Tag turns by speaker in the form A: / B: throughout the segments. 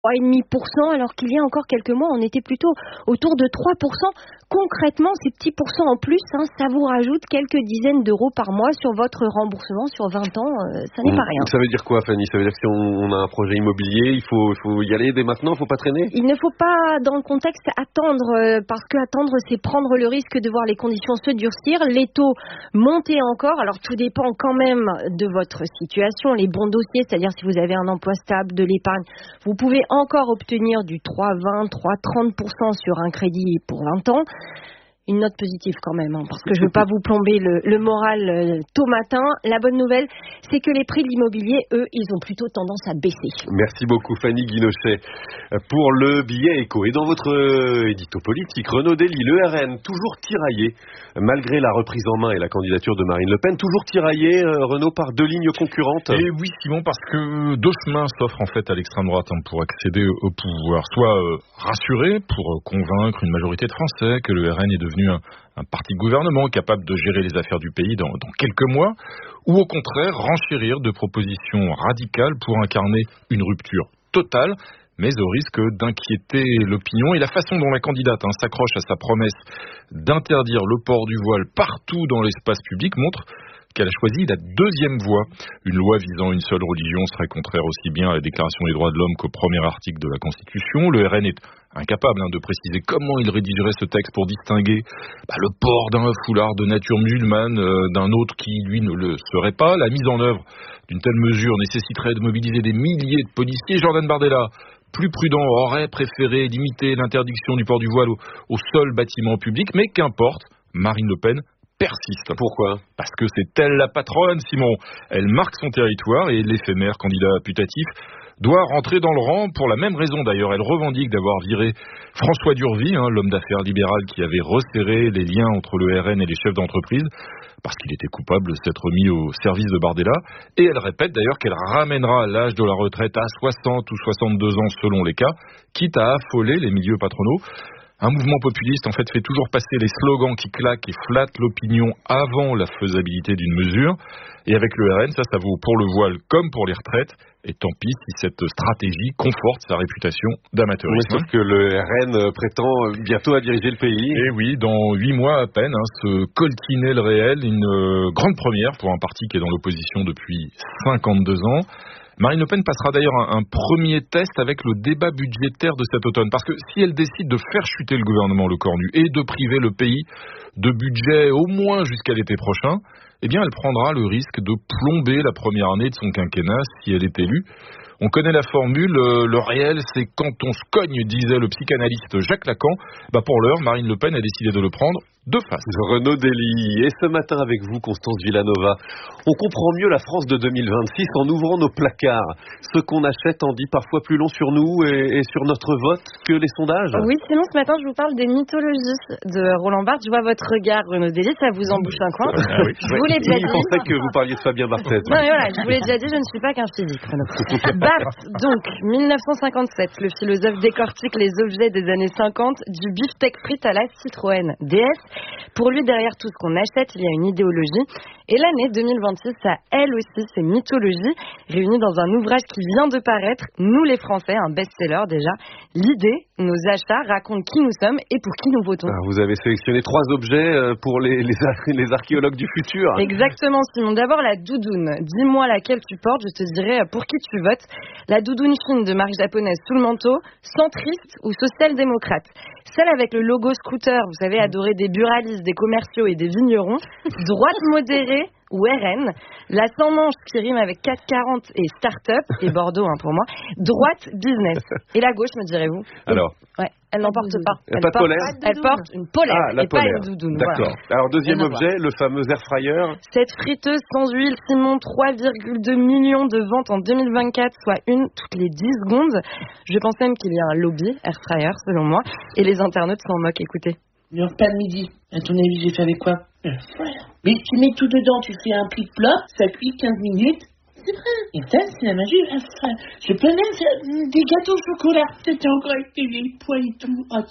A: 3,5%, alors qu'il y a encore quelques mois, on était plutôt autour de 3%. Concrètement, ces petits pourcents en plus, ça vous rajoute quelques dizaines d'euros par mois sur votre remboursement sur 20 ans. Ça n'est pas rien.
B: Ça veut dire quoi, Fanny? Ça veut dire que si on a un projet immobilier, il faut y aller dès maintenant, il ne faut pas traîner?
A: Il ne faut pas, dans le contexte, attendre, parce que attendre, c'est prendre le risque de voir les conditions se durcir, les taux monter encore. Alors, tout dépend quand même de votre situation, les bons dossiers, c'est-à-dire si vous avez un emploi stable, de l'épargne, vous pouvez encore obtenir du 3,20, 3,30% sur un crédit pour 20 ans. Une note positive quand même, parce que je ne veux pas vous plomber le moral tôt matin. La bonne nouvelle, c'est que les prix de l'immobilier, eux, ils ont plutôt tendance à baisser.
B: Merci beaucoup Fanny Guinochet pour le billet éco. Et dans votre édito politique, Renaud Dely, le RN, toujours tiraillé, malgré la reprise en main et la candidature de Marine Le Pen, toujours tiraillé, Renaud, par deux lignes concurrentes.
C: Et oui Simon, parce que deux chemins s'offrent en fait à l'extrême droite pour accéder au pouvoir. Soit rassurer pour convaincre une majorité de Français que le RN est devenu un parti de gouvernement capable de gérer les affaires du pays dans quelques mois, ou au contraire renchérir de propositions radicales pour incarner une rupture totale, mais au risque d'inquiéter l'opinion. Et la façon dont la candidate s'accroche à sa promesse d'interdire le port du voile partout dans l'espace public montre qu'elle a choisi la deuxième voie. Une loi visant une seule religion serait contraire aussi bien à la Déclaration des droits de l'homme qu'au premier article de la Constitution. Le RN est incapable de préciser comment il rédigerait ce texte pour distinguer le port d'un foulard de nature musulmane d'un autre qui, lui, ne le serait pas. La mise en œuvre d'une telle mesure nécessiterait de mobiliser des milliers de policiers. Jordan Bardella, plus prudent, aurait préféré limiter l'interdiction du port du voile au seul bâtiment public, mais qu'importe, Marine Le Pen persiste.
B: Pourquoi?
C: Parce que c'est elle la patronne, Simon. Elle marque son territoire et l'éphémère candidat putatif doit rentrer dans le rang pour la même raison d'ailleurs. Elle revendique d'avoir viré François Durvy, l'homme d'affaires libéral qui avait resserré les liens entre le RN et les chefs d'entreprise, parce qu'il était coupable de s'être mis au service de Bardella. Et elle répète d'ailleurs qu'elle ramènera l'âge de la retraite à 60 ou 62 ans selon les cas, quitte à affoler les milieux patronaux. Un mouvement populiste, en fait, fait toujours passer les slogans qui claquent et flattent l'opinion avant la faisabilité d'une mesure. Et avec le RN, ça vaut pour le voile comme pour les retraites. Et tant pis si cette stratégie conforte sa réputation d'amateurisme.
B: Oui, sauf que le RN prétend bientôt à diriger le pays.
C: Et oui, dans 8 mois à peine, se coltiner le réel, une grande première pour un parti qui est dans l'opposition depuis 52 ans. Marine Le Pen passera d'ailleurs un premier test avec le débat budgétaire de cet automne. Parce que si elle décide de faire chuter le gouvernement Lecornu et de priver le pays de budget au moins jusqu'à l'été prochain, eh bien elle prendra le risque de plomber la première année de son quinquennat si elle est élue. On connaît la formule, le réel c'est quand on se cogne, disait le psychanalyste Jacques Lacan. Pour l'heure, Marine Le Pen a décidé de le prendre de face.
B: Renaud Dely. Et ce matin avec vous, Constance Villanova, on comprend mieux la France de 2026 en ouvrant nos placards. Ce qu'on achète en dit parfois plus long sur nous et sur notre vote que les sondages.
A: Oui, sinon ce matin je vous parle des mythologies de Roland Barthes. Je vois votre regard, Renaud Dely, ça vous embouche un coin.
B: Oui.
A: Je vous l'ai déjà dit.
B: Je pensais que vous parliez de Fabien Barthez.
A: Non mais voilà, je vous l'ai déjà dit, je ne suis pas qu'un physique, Renaud. Barthes, donc, 1957, le philosophe décortique les objets des années 50, du beefsteak frites à la Citroën DS. Pour lui, derrière tout ce qu'on achète, il y a une idéologie. Et l'année 2026 a elle aussi ses mythologies, réunies dans un ouvrage qui vient de paraître, Nous les Français, un best-seller déjà. L'idée, nos achats racontent qui nous sommes et pour qui nous votons.
B: Vous avez sélectionné 3 objets pour les archéologues du futur.
A: Exactement, Simon. D'abord, la doudoune. Dis-moi laquelle tu portes, je te dirai pour qui tu votes. La doudoune fine de marque japonaise sous le manteau, centriste ou social-démocrate. Celle avec le logo scooter, vous savez, adoré des buralistes, des commerciaux et des vignerons. Droite modérée ou RN. La sans manche qui rime avec 440 et start-up, et Bordeaux pour moi. Droite business. Et la gauche, me direz-vous?
B: Alors
A: ouais, elle n'en porte pas. Elle porte une polaire et
B: polaire.
A: pas une doudoune.
B: D'accord.
A: Voilà.
B: Alors deuxième objet, le fameux air fryer.
A: Cette friteuse sans huile, Simon, 3,2 millions de ventes en 2024, soit une toutes les 10 secondes. Je pense même qu'il y a un lobby air fryer, selon moi, et les internautes s'en moquent. Écoutez.
D: Le repas de midi, à ton avis, j'ai fait avec quoi? Voilà. Mais tu mets tout dedans, tu fais un pli plat, ça cuit 15 minutes. C'est vrai. Et ça, c'est la magie. Je peux même faire des gâteaux au chocolat. C'était encore avec des poils et tout.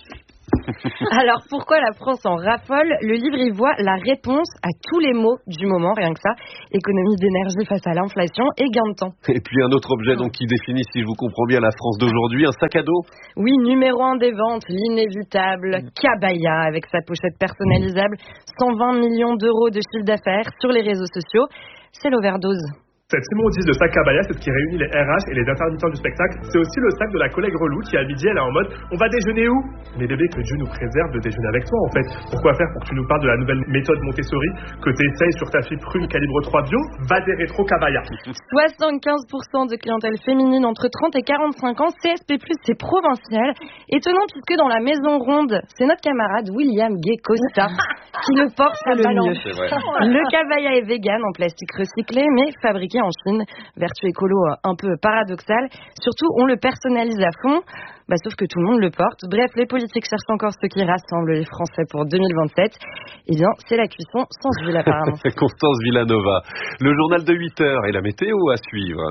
A: Alors pourquoi la France en raffole? Le livre y voit la réponse à tous les maux du moment, rien que ça. Économie d'énergie face à l'inflation et gain de temps.
B: Et puis un autre objet donc qui définit, si je vous comprends bien, la France d'aujourd'hui, un sac à dos.
A: Oui, numéro 1 des ventes, l'inévitable Cabaya avec sa pochette personnalisable, 120 millions d'euros de chiffre d'affaires sur les réseaux sociaux. C'est l'overdose.
E: Cette immondice de sac Cabaya, c'est ce qui réunit les RH et les intermittents du spectacle. C'est aussi le sac de la collègue relou qui, à midi, elle est en mode « On va déjeuner où ?» Mais bébé, que Dieu nous préserve de déjeuner avec toi, en fait. Pourquoi faire pour que tu nous parles de la nouvelle méthode Montessori que tu essayes sur ta fille prune calibre 3 bio? Va des rétro Cabaya.
A: 75% de clientèle féminine entre 30 et 45 ans, CSP+, c'est provincial. Étonnant puisque dans la maison ronde, c'est notre camarade William Gay-Costa qui le porte le mieux. Le Cabaya est vegan en plastique recyclé, mais fabriqué en Chine. Vertu écolo un peu paradoxale. Surtout, on le personnalise à fond. Sauf que tout le monde le porte. Bref, les politiques cherchent encore ce qui rassemble les Français pour 2027. Eh bien, c'est la cuisson sans huile apparemment.
B: Constance Villanova. Le journal de 8h et la météo à suivre.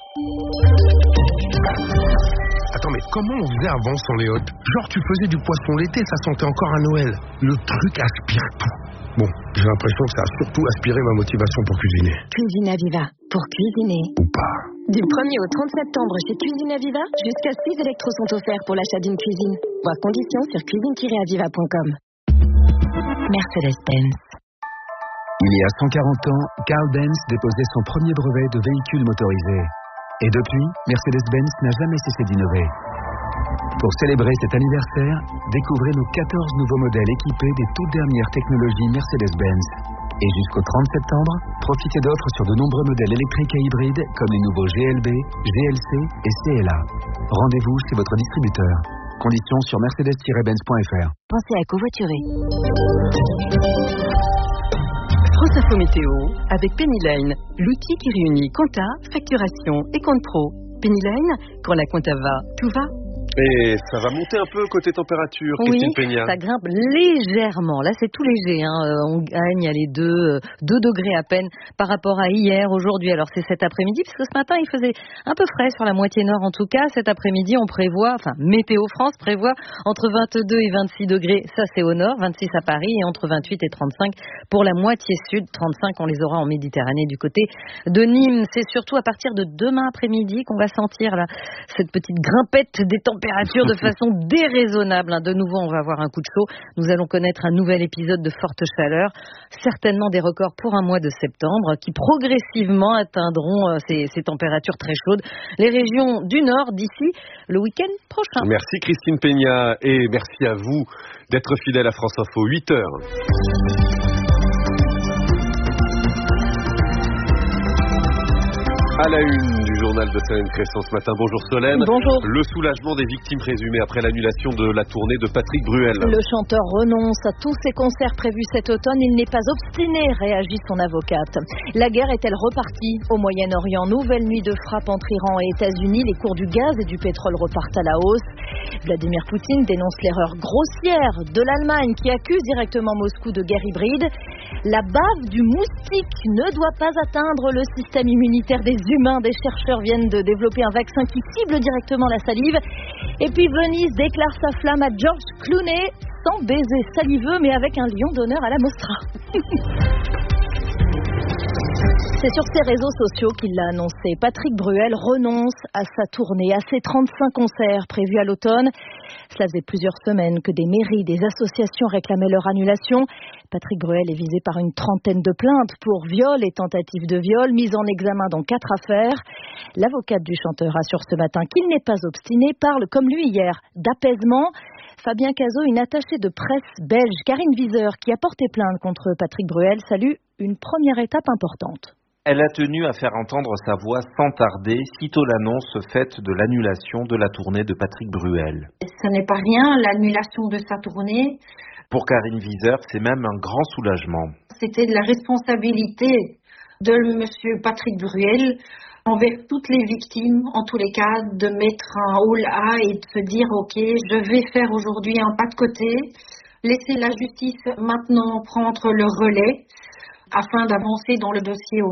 F: Attends, mais comment on faisait avant sans les hôtes? Genre, tu faisais du poisson l'été, ça sentait encore à Noël. Le truc aspire tout. Bon, j'ai l'impression que ça a surtout aspiré ma motivation pour cuisiner.
G: Cuisine Aviva, pour cuisiner.
F: Ou pas.
G: Du 1er au 30 septembre chez Cuisine Aviva, jusqu'à 6 électros sont offerts pour l'achat d'une cuisine. Voir conditions sur cuisine-aviva.com. Mercedes-Benz.
H: Il y a 140 ans, Carl Benz déposait son premier brevet de véhicule motorisé. Et depuis, Mercedes-Benz n'a jamais cessé d'innover. Pour célébrer cet anniversaire, découvrez nos 14 nouveaux modèles équipés des toutes dernières technologies Mercedes-Benz. Et jusqu'au 30 septembre, profitez d'offres sur de nombreux modèles électriques et hybrides comme les nouveaux GLB, GLC et CLA. Rendez-vous chez votre distributeur. Conditions sur mercedes-benz.fr.
G: Pensez à covoiturer.
I: France Info Météo avec Pennyline, l'outil qui réunit compta, facturation et compte pro. Pennyline, quand la compta va, tout va.
B: Et ça va monter un peu côté température, Christine Peña.
A: Ça grimpe légèrement. Là, c'est tout léger. On gagne les 2 degrés à peine par rapport à hier, aujourd'hui. Alors, c'est cet après-midi, puisque ce matin, il faisait un peu frais sur la moitié nord. En tout cas, cet après-midi, on prévoit, Météo France prévoit entre 22 et 26 degrés. Ça, c'est au nord, 26 à Paris, et entre 28 et 35 pour la moitié sud. 35, on les aura en Méditerranée du côté de Nîmes. C'est surtout à partir de demain après-midi qu'on va sentir là, cette petite grimpette des températures de façon déraisonnable. De nouveau, on va avoir un coup de chaud. Nous allons connaître un nouvel épisode de forte chaleur. Certainement des records pour un mois de septembre qui progressivement atteindront ces températures très chaudes. Les régions du Nord d'ici le week-end prochain.
B: Merci Christine Peña et merci à vous d'être fidèle à France Info. 8h. À la une du journal de Solène Cresson ce matin. Bonjour Solène.
A: Bonjour.
B: Le soulagement des victimes présumées après l'annulation de la tournée de Patrick Bruel.
J: Le chanteur renonce à tous ses concerts prévus cet automne. Il n'est pas obstiné, réagit son avocate. La guerre est-elle repartie au Moyen-Orient? Nouvelle nuit de frappe entre Iran et États-Unis. Les cours du gaz et du pétrole repartent à la hausse. Vladimir Poutine dénonce l'erreur grossière de l'Allemagne qui accuse directement Moscou de guerre hybride. La bave du moustique ne doit pas atteindre le système immunitaire des humains. Des chercheurs viennent de développer un vaccin qui cible directement la salive. Et puis Venise déclare sa flamme à George Clooney, sans baiser saliveux, mais avec un lion d'honneur à la Mostra. C'est sur ses réseaux sociaux qu'il l'a annoncé. Patrick Bruel renonce à sa tournée, à ses 35 concerts prévus à l'automne. Cela faisait plusieurs semaines que des mairies, des associations réclamaient leur annulation. Patrick Bruel est visé par une trentaine de plaintes pour viol et tentative de viol, mises en examen dans 4 affaires. L'avocate du chanteur assure ce matin qu'il n'est pas obstiné, parle comme lui hier d'apaisement. Fabien Cazot, une attachée de presse belge, Karine Wieser, qui a porté plainte contre Patrick Bruel, salue une première étape importante.
K: Elle a tenu à faire entendre sa voix sans tarder, sitôt l'annonce faite de l'annulation de la tournée de Patrick Bruel.
L: Ce n'est pas rien, l'annulation de sa tournée.
K: Pour Karine Wieser, c'est même un grand soulagement.
L: C'était de la responsabilité de M. Patrick Bruel envers toutes les victimes, en tous les cas, de mettre un haut A et de se dire « Ok, je vais faire aujourd'hui un pas de côté, laisser la justice maintenant prendre le relais » afin d'avancer dans le dossier au mieux.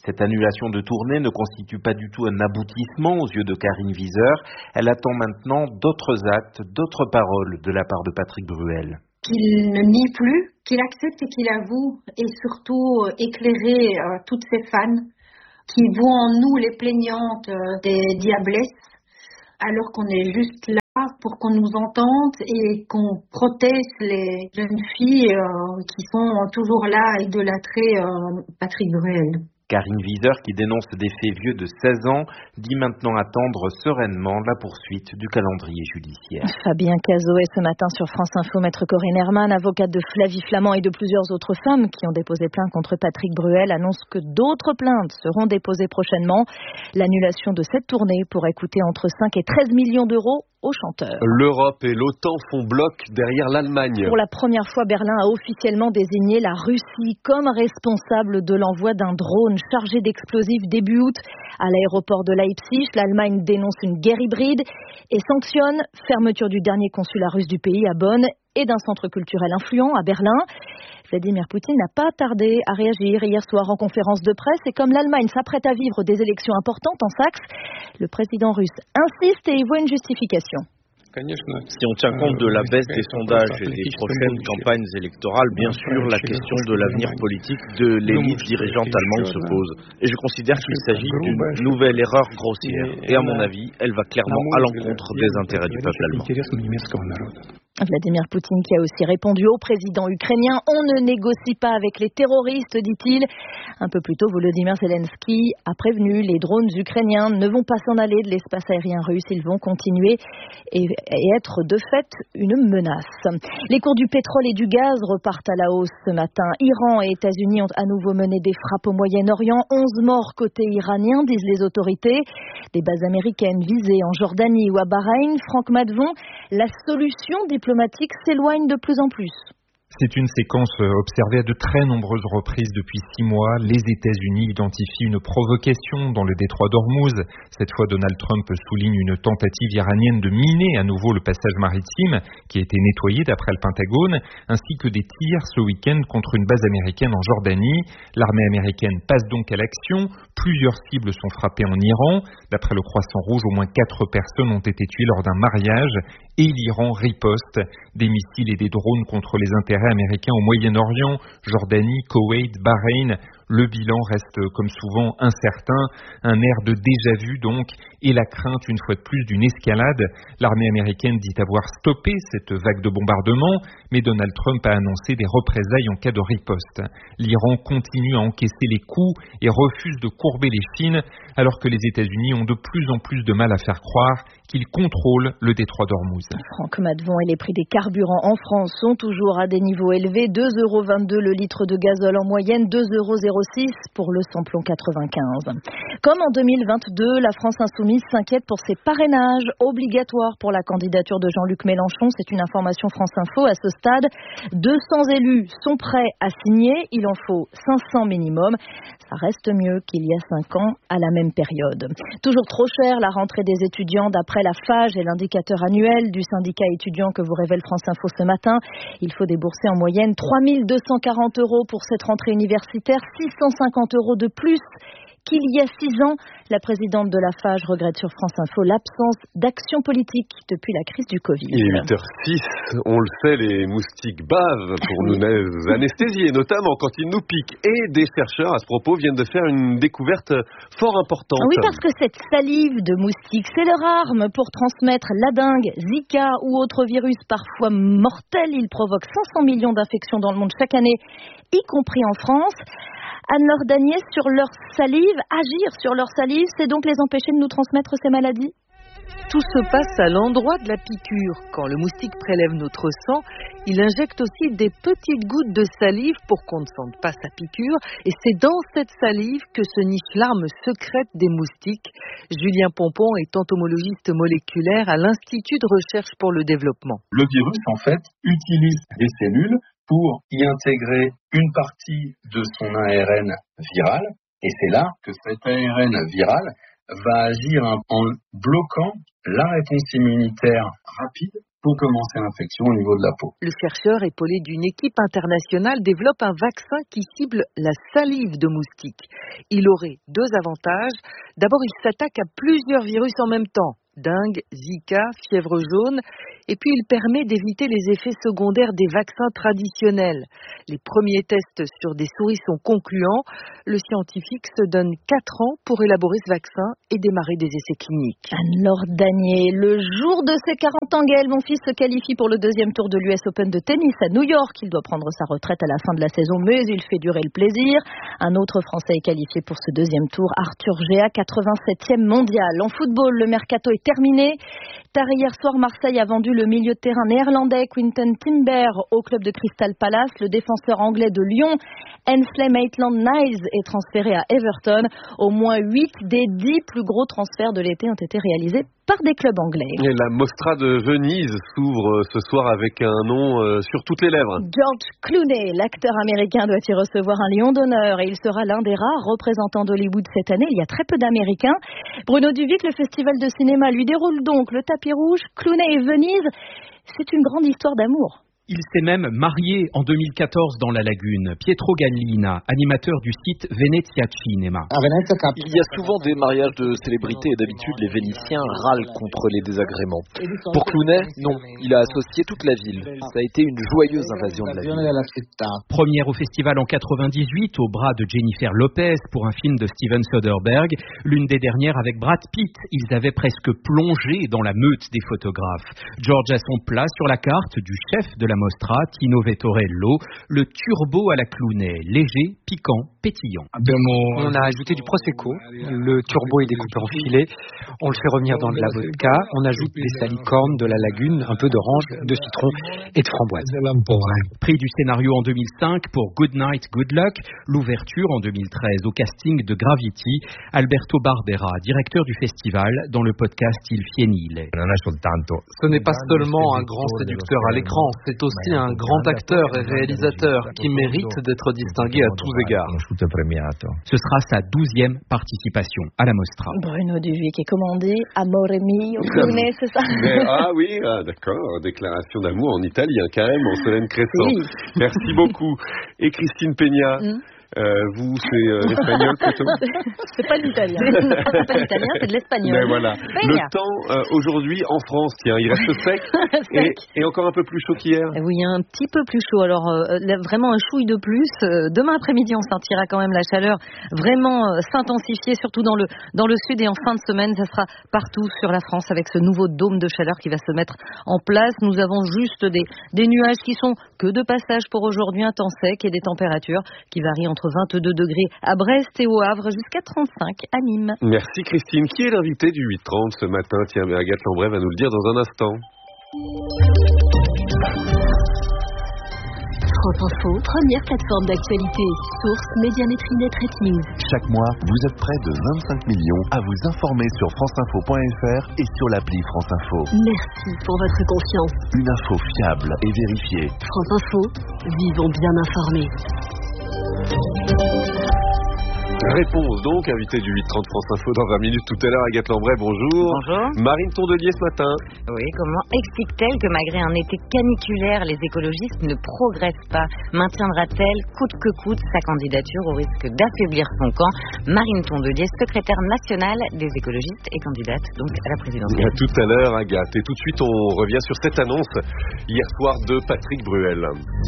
K: Cette annulation de tournée ne constitue pas du tout un aboutissement aux yeux de Karine Wieser. Elle attend maintenant d'autres actes, d'autres paroles de la part de Patrick Bruel.
L: Qu'il ne nie plus, qu'il accepte et qu'il avoue, et surtout éclairer toutes ces fans qui voient en nous les plaignantes des diablesses, alors qu'on est juste là pour qu'on nous entende et qu'on protège les jeunes filles qui sont toujours là à idolâtrer Patrick Bruel.
K: Karine Wieser, qui dénonce des faits vieux de 16 ans, dit maintenant attendre sereinement la poursuite du calendrier judiciaire.
J: Fabien Cazot est ce matin sur France Info. Maître Corinne Herman, avocate de Flavie Flament et de plusieurs autres femmes qui ont déposé plainte contre Patrick Bruel, annonce que d'autres plaintes seront déposées prochainement. L'annulation de cette tournée pourrait coûter entre 5 et 13 millions d'euros au chanteur.
B: L'Europe et l'OTAN font bloc derrière l'Allemagne.
J: Pour la première fois, Berlin a officiellement désigné la Russie comme responsable de l'envoi d'un drone chargé d'explosifs début août à l'aéroport de Leipzig. L'Allemagne dénonce une guerre hybride et sanctionne fermeture du dernier consulat russe du pays à Bonn et d'un centre culturel influent à Berlin. Vladimir Poutine n'a pas tardé à réagir hier soir en conférence de presse et comme l'Allemagne s'apprête à vivre des élections importantes en Saxe, le président russe insiste et y voit une justification.
M: Si on tient compte de la baisse des sondages et des prochaines campagnes électorales, bien sûr, la question de l'avenir politique de l'élite dirigeante allemande se pose. Et je considère qu'il s'agit d'une nouvelle erreur grossière. Et à mon avis, elle va clairement à l'encontre des intérêts du peuple allemand.
J: Vladimir Poutine qui a aussi répondu au président ukrainien « On ne négocie pas avec les terroristes », dit-il. Un peu plus tôt, Volodymyr Zelensky a prévenu les drones ukrainiens ne vont pas s'en aller de l'espace aérien russe. Ils vont continuer et être de fait une menace. Les cours du pétrole et du gaz repartent à la hausse ce matin. Iran et États-Unis ont à nouveau mené des frappes au Moyen-Orient. 11 morts côté iranien, disent les autorités. Des bases américaines visées en Jordanie ou à Bahreïn. Franck Madvon, la solution diplomatique s'éloigne de plus en plus.
N: C'est une séquence observée à de très nombreuses reprises depuis 6 mois. Les États-Unis identifient une provocation dans le détroit d'Ormuz. Cette fois, Donald Trump souligne une tentative iranienne de miner à nouveau le passage maritime qui a été nettoyé d'après le Pentagone, ainsi que des tirs ce week-end contre une base américaine en Jordanie. L'armée américaine passe donc à l'action. Plusieurs cibles sont frappées en Iran. D'après le Croissant Rouge, au moins 4 personnes ont été tuées lors d'un mariage. Et l'Iran riposte des missiles et des drones contre les intérêts américains au Moyen-Orient, Jordanie, Koweït, Bahreïn. Le bilan reste comme souvent incertain, un air de déjà-vu donc, et la crainte une fois de plus d'une escalade. L'armée américaine dit avoir stoppé cette vague de bombardements, mais Donald Trump a annoncé des représailles en cas de riposte. L'Iran continue à encaisser les coups et refuse de courber les chines, alors que les États-Unis ont de plus en plus de mal à faire croire qu'ils contrôlent le détroit d'Ormuz.
J: Franck Madvon, et les prix des carburants en France sont toujours à des niveaux élevés. 2,22 € le litre de gazole en moyenne, 2,06 € pour le samplon 95. Comme en 2022, la France insoumise s'inquiète pour ses parrainages obligatoires pour la candidature de Jean-Luc Mélenchon. C'est une information France Info. À ce stade, 200 élus sont prêts à signer. Il en faut 500 minimum. Ça reste mieux qu'il y a 5 ans à la même période. Toujours trop cher, la rentrée des étudiants d'après la FAGE et l'indicateur annuel du syndicat étudiant que vous révèle France Info ce matin. Il faut débourser en moyenne 3 240 € pour cette rentrée universitaire, 650 € de plus qu'il y a 6 ans. La présidente de la FAGE regrette sur France Info l'absence d'action politique depuis la crise du Covid.
B: Il est 8h06, on le sait, les moustiques bavent pour nous anesthésier, notamment quand ils nous piquent. Et des chercheurs à ce propos viennent de faire une découverte fort importante.
J: Oui, parce que cette salive de moustique, c'est leur arme pour transmettre la dengue, Zika ou autres virus parfois mortels. Ils provoquent 500 millions d'infections dans le monde chaque année, y compris en France. Anne-Laure Danier, sur leur salive, agir sur leur salive, c'est donc les empêcher de nous transmettre ces maladies ?
O: Tout se passe à l'endroit de la piqûre. Quand le moustique prélève notre sang, il injecte aussi des petites gouttes de salive pour qu'on ne sente pas sa piqûre. Et c'est dans cette salive que se niche l'arme secrète des moustiques. Julien Pompon est entomologiste moléculaire à l'Institut de recherche pour le développement.
P: Le virus, en fait, utilise des cellules pour y intégrer une partie de son ARN viral. Et c'est là que cet ARN viral va agir en bloquant la réponse immunitaire rapide pour commencer l'infection au niveau de la peau.
O: Le chercheur, épaulé d'une équipe internationale, développe un vaccin qui cible la salive de moustique. Il aurait 2 avantages. D'abord, il s'attaque à plusieurs virus en même temps. Dengue, Zika, fièvre jaune, et puis il permet d'éviter les effets secondaires des vaccins traditionnels. Les premiers tests sur des souris sont concluants. Le scientifique se donne 4 ans pour élaborer ce vaccin et démarrer des essais cliniques.
J: Anne-Laure Danier, le jour de ses 40 ans, Gaël Monfils se qualifie pour le 2e tour de l'US Open de tennis à New York. Il doit prendre sa retraite à la fin de la saison, mais il fait durer le plaisir. Un autre Français est qualifié pour ce 2e tour, Arthur Géa, 87e mondial. En football, le mercato est terminé. Tard hier soir, Marseille a vendu le milieu de terrain néerlandais Quinten Timber au club de Crystal Palace. Le défenseur anglais de Lyon, Ainsley Maitland-Niles, est transféré à Everton. Au moins 8 des 10 plus gros transferts de l'été ont été réalisés par des clubs anglais.
B: Et la Mostra de Venise s'ouvre ce soir avec un nom sur toutes les lèvres.
J: George Clooney, l'acteur américain, doit y recevoir un lion d'honneur et il sera l'un des rares représentants d'Hollywood cette année. Il y a très peu d'Américains. Bruno Duvic, le festival de cinéma lui déroule donc le tapis rouge. Clooney et Venise, c'est une grande histoire d'amour.
Q: Il s'est même marié en 2014 dans la lagune. Pietro Gallina, animateur du site Venezia Cinema.
R: Il y a souvent des mariages de célébrités et d'habitude les Vénitiens râlent contre les désagréments. Pour Clooney, non. Il a associé toute la ville. Ça a été une joyeuse invasion de la ville.
Q: Première au festival en 98 au bras de Jennifer Lopez pour un film de Steven Soderbergh. L'une des dernières avec Brad Pitt. Ils avaient presque plongé dans la meute des photographes. George a son plat sur la carte du chef de la Mostra, Tino Vettorello, le turbo à la Clooney, léger, piquant, pétillant.
S: On a ajouté du prosecco, le turbo est découpé en filets, on le fait revenir dans de la vodka, on ajoute des salicornes, de la lagune, un peu d'orange, de citron et de framboise.
Q: Prix du scénario en 2005 pour Good Night, Good Luck, l'ouverture en 2013 au casting de Gravity, Alberto Barbera, directeur du festival, dans le podcast Il Fienile.
T: Ce n'est pas seulement un grand séducteur à l'écran, c'est aussi un grand acteur et réalisateur qui mérite d'être distingué à tous égards.
Q: Ce sera sa 12e participation à la Mostra.
J: Bruno Duvic est commandé Amore mio, Clooney, c'est ça?
B: D'accord, déclaration d'amour en italien, quand même, en Solène Crescent. Oui. Merci beaucoup. Et Christine Peña, vous, c'est l'espagnol plutôt?
J: C'est pas l'italien. C'est pas l'italien, c'est de l'espagnol.
B: Mais voilà. Le temps aujourd'hui en France, tiens, il reste sec, et encore un peu plus chaud qu'hier.
A: Oui, un petit peu plus chaud. Alors vraiment un chouille de plus. Demain après-midi, on sentira quand même la chaleur vraiment s'intensifier, surtout dans le sud, et en fin de semaine, ça sera partout sur la France avec ce nouveau dôme de chaleur qui va se mettre en place. Nous avons juste des nuages qui sont que de passage pour aujourd'hui, un temps sec et des températures qui varient entre 22 degrés à Brest et au Havre jusqu'à 35 à Nîmes.
B: Merci Christine. Qui est l'invité du 8h30 ce matin? Tiens, Agathe Lambray va nous le dire dans un instant.
G: France Info, première plateforme d'actualité. Source Médiamétrie Net Rating.
U: Chaque mois, vous êtes près de 25 millions à vous informer sur franceinfo.fr et sur l'appli France Info.
G: Merci pour votre confiance.
U: Une info fiable et vérifiée.
G: France Info, vivons bien informés.
B: Réponse donc, invité du 8h30 France Info dans 20 minutes tout à l'heure. Agathe Lambray, bonjour.
V: Bonjour.
B: Marine Tondelier ce matin.
V: Oui, comment explique-t-elle que malgré un été caniculaire, les écologistes ne progressent pas? Maintiendra-t-elle coûte que coûte sa candidature au risque d'affaiblir son camp? Marine Tondelier, secrétaire nationale des écologistes et candidate donc à la présidentielle.
B: À tout à l'heure Agathe. Et tout de suite on revient sur cette annonce hier soir de Patrick Bruel.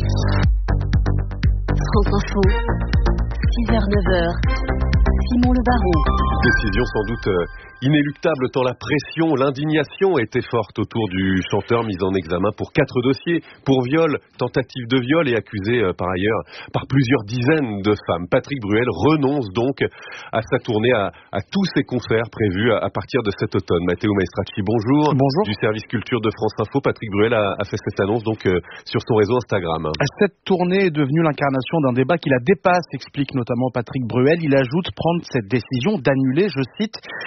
G: France Info, 6h-9h, Simon Le Baron.
B: Décision sans doute inéluctable tant la pression, l'indignation était forte autour du chanteur mis en examen pour 4 dossiers, pour viol, tentative de viol et accusé par ailleurs par plusieurs dizaines de femmes. Patrick Bruel renonce donc à sa tournée, à tous ses concerts prévus à partir de cet automne. Matteo Maestracci, bonjour.
W: Bonjour.
B: Du service culture de France Info, Patrick Bruel a fait cette annonce donc sur son réseau Instagram.
W: Cette tournée est devenue l'incarnation d'un débat qui la dépasse, explique notamment Patrick Bruel. Il ajoute prendre cette décision d'annuler, je cite, dans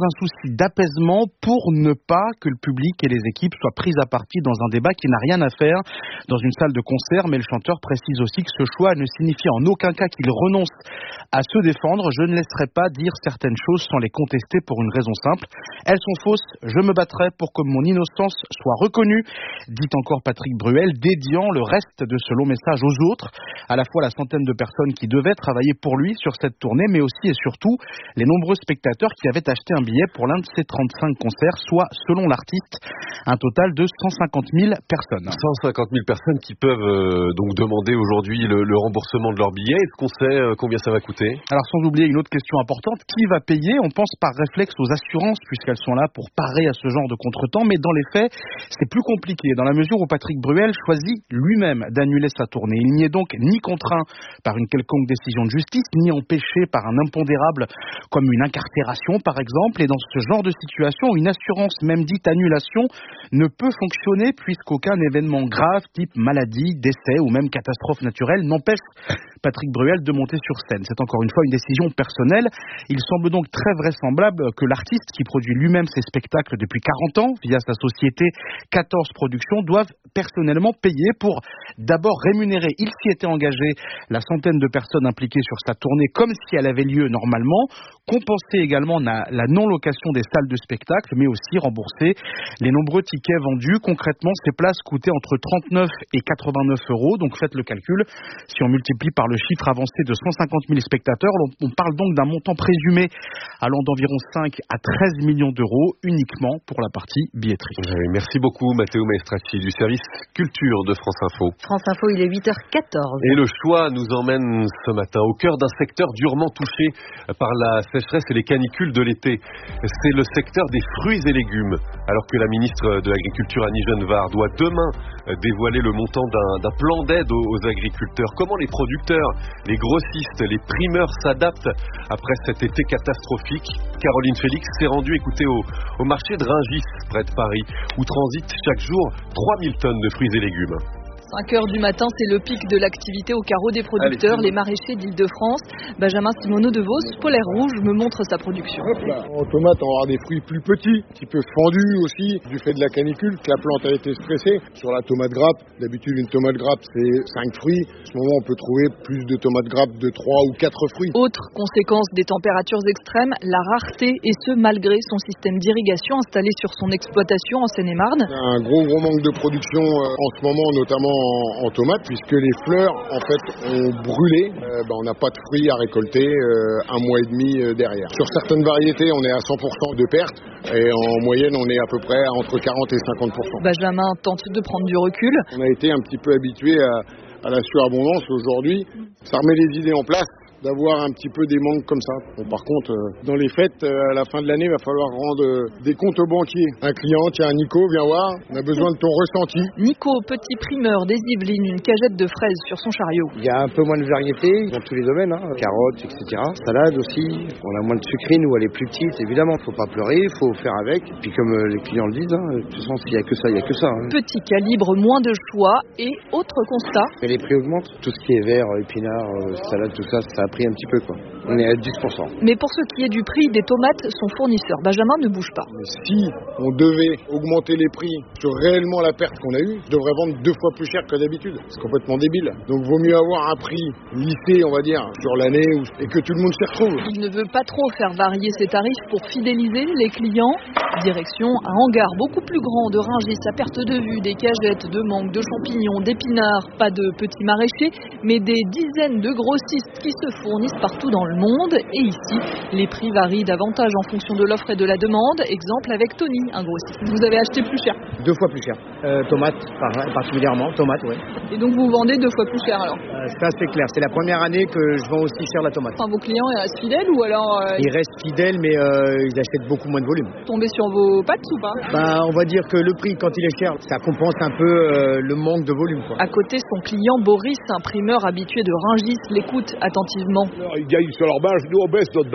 W: un souci d'apaisement pour ne pas que le public et les équipes soient pris à partie dans un débat qui n'a rien à faire dans une salle de concert. Mais le chanteur précise aussi que ce choix ne signifie en aucun cas qu'il renonce à se défendre. Je ne laisserai pas dire certaines choses sans les contester pour une raison simple. Elles sont fausses, je me battrai pour que mon innocence soit reconnue, dit encore Patrick Bruel, dédiant le reste de ce long message aux autres, à la fois la centaine de personnes qui devaient travailler pour lui sur cette tournée, mais aussi et surtout les nombreux spectateurs qui avaient acheté un billet pour l'un de ses 35 concerts, soit, selon l'artiste, un total de 150 000 personnes.
B: 150 000 personnes qui peuvent donc demander aujourd'hui le remboursement de leur billet. Est-ce qu'on sait combien ça va coûter?
W: Alors, sans oublier une autre question importante, qui va payer? On pense par réflexe aux assurances, puisqu'elles sont là pour parer à ce genre de contretemps, mais dans les faits, c'est plus compliqué, dans la mesure où Patrick Bruel choisit lui-même d'annuler sa tournée. Il n'y est donc ni contraint par une quelconque décision de justice, ni empêché par un impondérable comme une incarcération, par exemple. Et dans ce genre de situation, une assurance, même dite annulation, ne peut fonctionner puisqu'aucun événement grave, type maladie, décès ou même catastrophe naturelle, n'empêche Patrick Bruel de monter sur scène. C'est encore une fois une décision personnelle. Il semble donc très vraisemblable que l'artiste, qui produit lui-même ses spectacles depuis 40 ans, via sa société 14 Productions, doive personnellement payer pour d'abord rémunérer, il s'y était engagé, la centaine de personnes impliquées sur sa tournée comme si elle avait lieu normalement, compenser également la non-location des salles de spectacle, mais aussi rembourser les nombreux tickets vendus. Concrètement, ces places coûtaient entre 39 et 89 euros, donc faites le calcul. Si on multiplie par le chiffre avancé de 150 000 spectateurs, on parle donc d'un montant présumé allant d'environ 5 à 13 millions d'euros uniquement pour la partie billetterie.
B: Merci beaucoup Matteo Maestracci du service culture de France Info.
J: France Info, il est 8h14.
B: Et le choix nous emmène ce matin au cœur d'un secteur durement touché par la sécheresse et les canicules de l'été. C'est le secteur des fruits et légumes. Alors que la ministre de l'Agriculture Annie Genevard doit demain dévoiler le montant d'un plan d'aide aux agriculteurs. Comment les producteurs, les grossistes, les primeurs s'adaptent après cet été catastrophique? Caroline Félix s'est rendue écouter au marché de Rungis, près de Paris, où transitent chaque jour 3000 tonnes de fruits et légumes.
C: 5h du matin, c'est le pic de l'activité au carreau des producteurs, les maraîchers d'Île-de-France. Benjamin Simoneau de Vos, Polaire Rouge, me montre sa production.
D: En tomate, on aura des fruits plus petits, un petit peu fendus aussi, du fait de la canicule, que la plante a été stressée. Sur la tomate grappe, d'habitude une tomate grappe c'est 5 fruits. En ce moment, on peut trouver plus de tomates grappes de 3 ou 4 fruits.
C: Autre conséquence des températures extrêmes, la rareté, et ce malgré son système d'irrigation installé sur son exploitation en Seine-et-Marne.
D: Un gros manque de production en ce moment, notamment en tomates, puisque les fleurs en fait ont brûlé. On n'a pas de fruits à récolter un mois et demi derrière. Sur certaines variétés, on est à 100% de perte et en moyenne, on est à peu près entre 40 et 50%.
C: Benjamin tente de prendre du recul.
D: On a été un petit peu habitué à la surabondance. Aujourd'hui, ça remet les idées en place, d'avoir un petit peu des manques comme ça. Bon, par contre, dans les fêtes, à la fin de l'année, il va falloir rendre des comptes aux banquiers. Un client, tiens, Nico, viens voir, on a besoin de ton ressenti.
C: Nico, petit primeur des Yvelines, une cagette de fraises sur son chariot.
E: Il y a un peu moins de variété dans tous les domaines, carottes, etc. Salade aussi, on a moins de sucrine où elle est plus petite, évidemment, il ne faut pas pleurer, il faut faire avec. Et puis comme les clients le disent, de toute façon, s'il n'y a que ça, il n'y a que ça.
C: Petit calibre, moins de choix et autre constat.
E: Et les prix augmentent, tout ce qui est vert, épinards, salade, tout ça, ça a pris un petit peu quoi. On est à 10%.
C: Mais pour ce qui est du prix des tomates, son fournisseur Benjamin ne bouge pas.
D: Si on devait augmenter les prix sur réellement la perte qu'on a eue, je devrais vendre 2 fois plus cher que d'habitude. C'est complètement débile. Donc vaut mieux avoir un prix lissé, on va dire, sur l'année et que tout le monde s'y retrouve.
C: Il ne veut pas trop faire varier ses tarifs pour fidéliser les clients. Direction un hangar beaucoup plus grand de Rungis à perte de vue, des cagettes, de mangue, de champignons, d'épinards, pas de petits maraîchers, mais des dizaines de grossistes qui se fournissent partout dans le monde. Et ici, les prix varient davantage en fonction de l'offre et de la demande. Exemple avec Tony, un grossiste. Vous avez acheté plus cher?
E: 2 fois plus cher. Tomates, particulièrement. Tomates, oui.
C: Et donc vous vendez 2 fois plus cher alors?
E: Ça c'est clair. C'est la première année que je vends aussi cher la tomate.
C: Enfin, vos clients ils restent fidèles ou alors
E: Ils restent fidèles, mais ils achètent beaucoup moins de volume.
C: Tombez sur vos pattes ou pas?
E: On va dire que le prix, quand il est cher, ça compense un peu le manque de volume, quoi.
C: À côté, son client Boris, un primeur habitué de Rungis, l'écoute attentivement.
X: Ils gagnent sur leur marge, nous on baisse notre marge.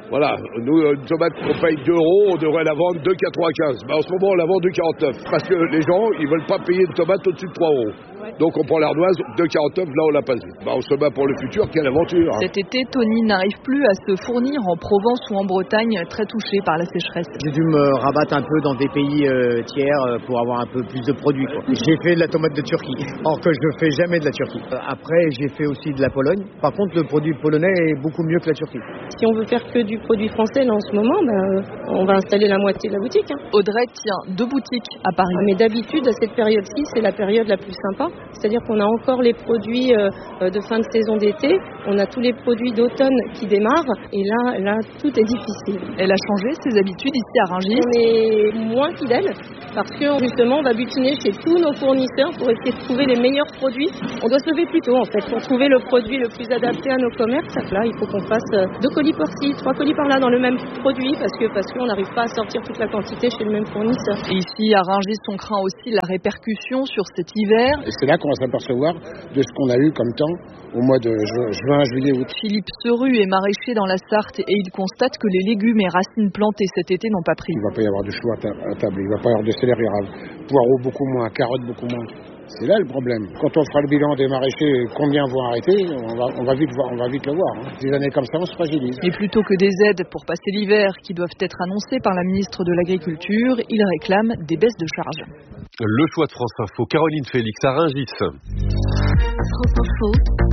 F: Voilà, nous, une tomate qu'on paye 2 €, on devrait la vendre 2,95 €. En ce moment, on la vend 2,49 €. Parce que les gens, ils veulent pas payer une tomate au-dessus de 3 €. Donc on prend l'ardoise, 2,49 €, là on l'a pas vu. On se bat pour le futur, quelle aventure.
C: Cet été, Tony n'arrive plus à se fournir en Provence ou en Bretagne, très touché par la sécheresse.
H: J'ai dû me rabattre un peu dans des pays tiers pour avoir un peu plus de produits. J'ai fait de la tomate de Turquie, or que je ne fais jamais de la Turquie. Après, j'ai fait aussi de la Pologne. Par contre, le produit polonais est beaucoup mieux que la Turquie.
I: Si on veut faire que du produit français là en ce moment, on va installer la moitié de la boutique.
C: Audrey tient 2 boutiques à Paris.
I: Mais d'habitude, à cette période-ci, c'est la période la plus sympa. C'est-à-dire qu'on a encore les produits de fin de saison d'été, on a tous les produits d'automne qui démarrent, et là, tout est difficile.
C: Elle a changé ses habitudes ici à Rungis.
I: On est moins fidèles, parce que justement, on va butiner chez tous nos fournisseurs pour essayer de trouver les meilleurs produits. On doit se lever plus tôt, en fait, pour trouver le produit le plus adapté à nos commerces. Là, il faut qu'on fasse 2 colis par-ci, 3 colis par-là dans le même produit, parce qu'on n'arrive pas à sortir toute la quantité chez le même fournisseur.
C: Et ici, à Rungis, on craint aussi la répercussion sur cet hiver.
D: Et c'est là qu'on va s'apercevoir de ce qu'on a eu comme temps au mois de juin, juillet, août.
C: Philippe Seru est maraîcher dans la Sarthe et il constate que les légumes et racines plantées cet été n'ont pas pris.
D: Il ne va pas y avoir de choix à table, il ne va pas y avoir de céleri rave, poireaux beaucoup moins, carottes beaucoup moins. C'est là le problème. Quand on fera le bilan des maraîchers, combien vont arrêter, on va vite le voir. Des années comme ça, on se fragilise.
C: Et plutôt que des aides pour passer l'hiver qui doivent être annoncées par la ministre de l'Agriculture, il réclame des baisses de charges.
B: Le choix de France Info, Caroline Félix à Rungis.
G: France Info,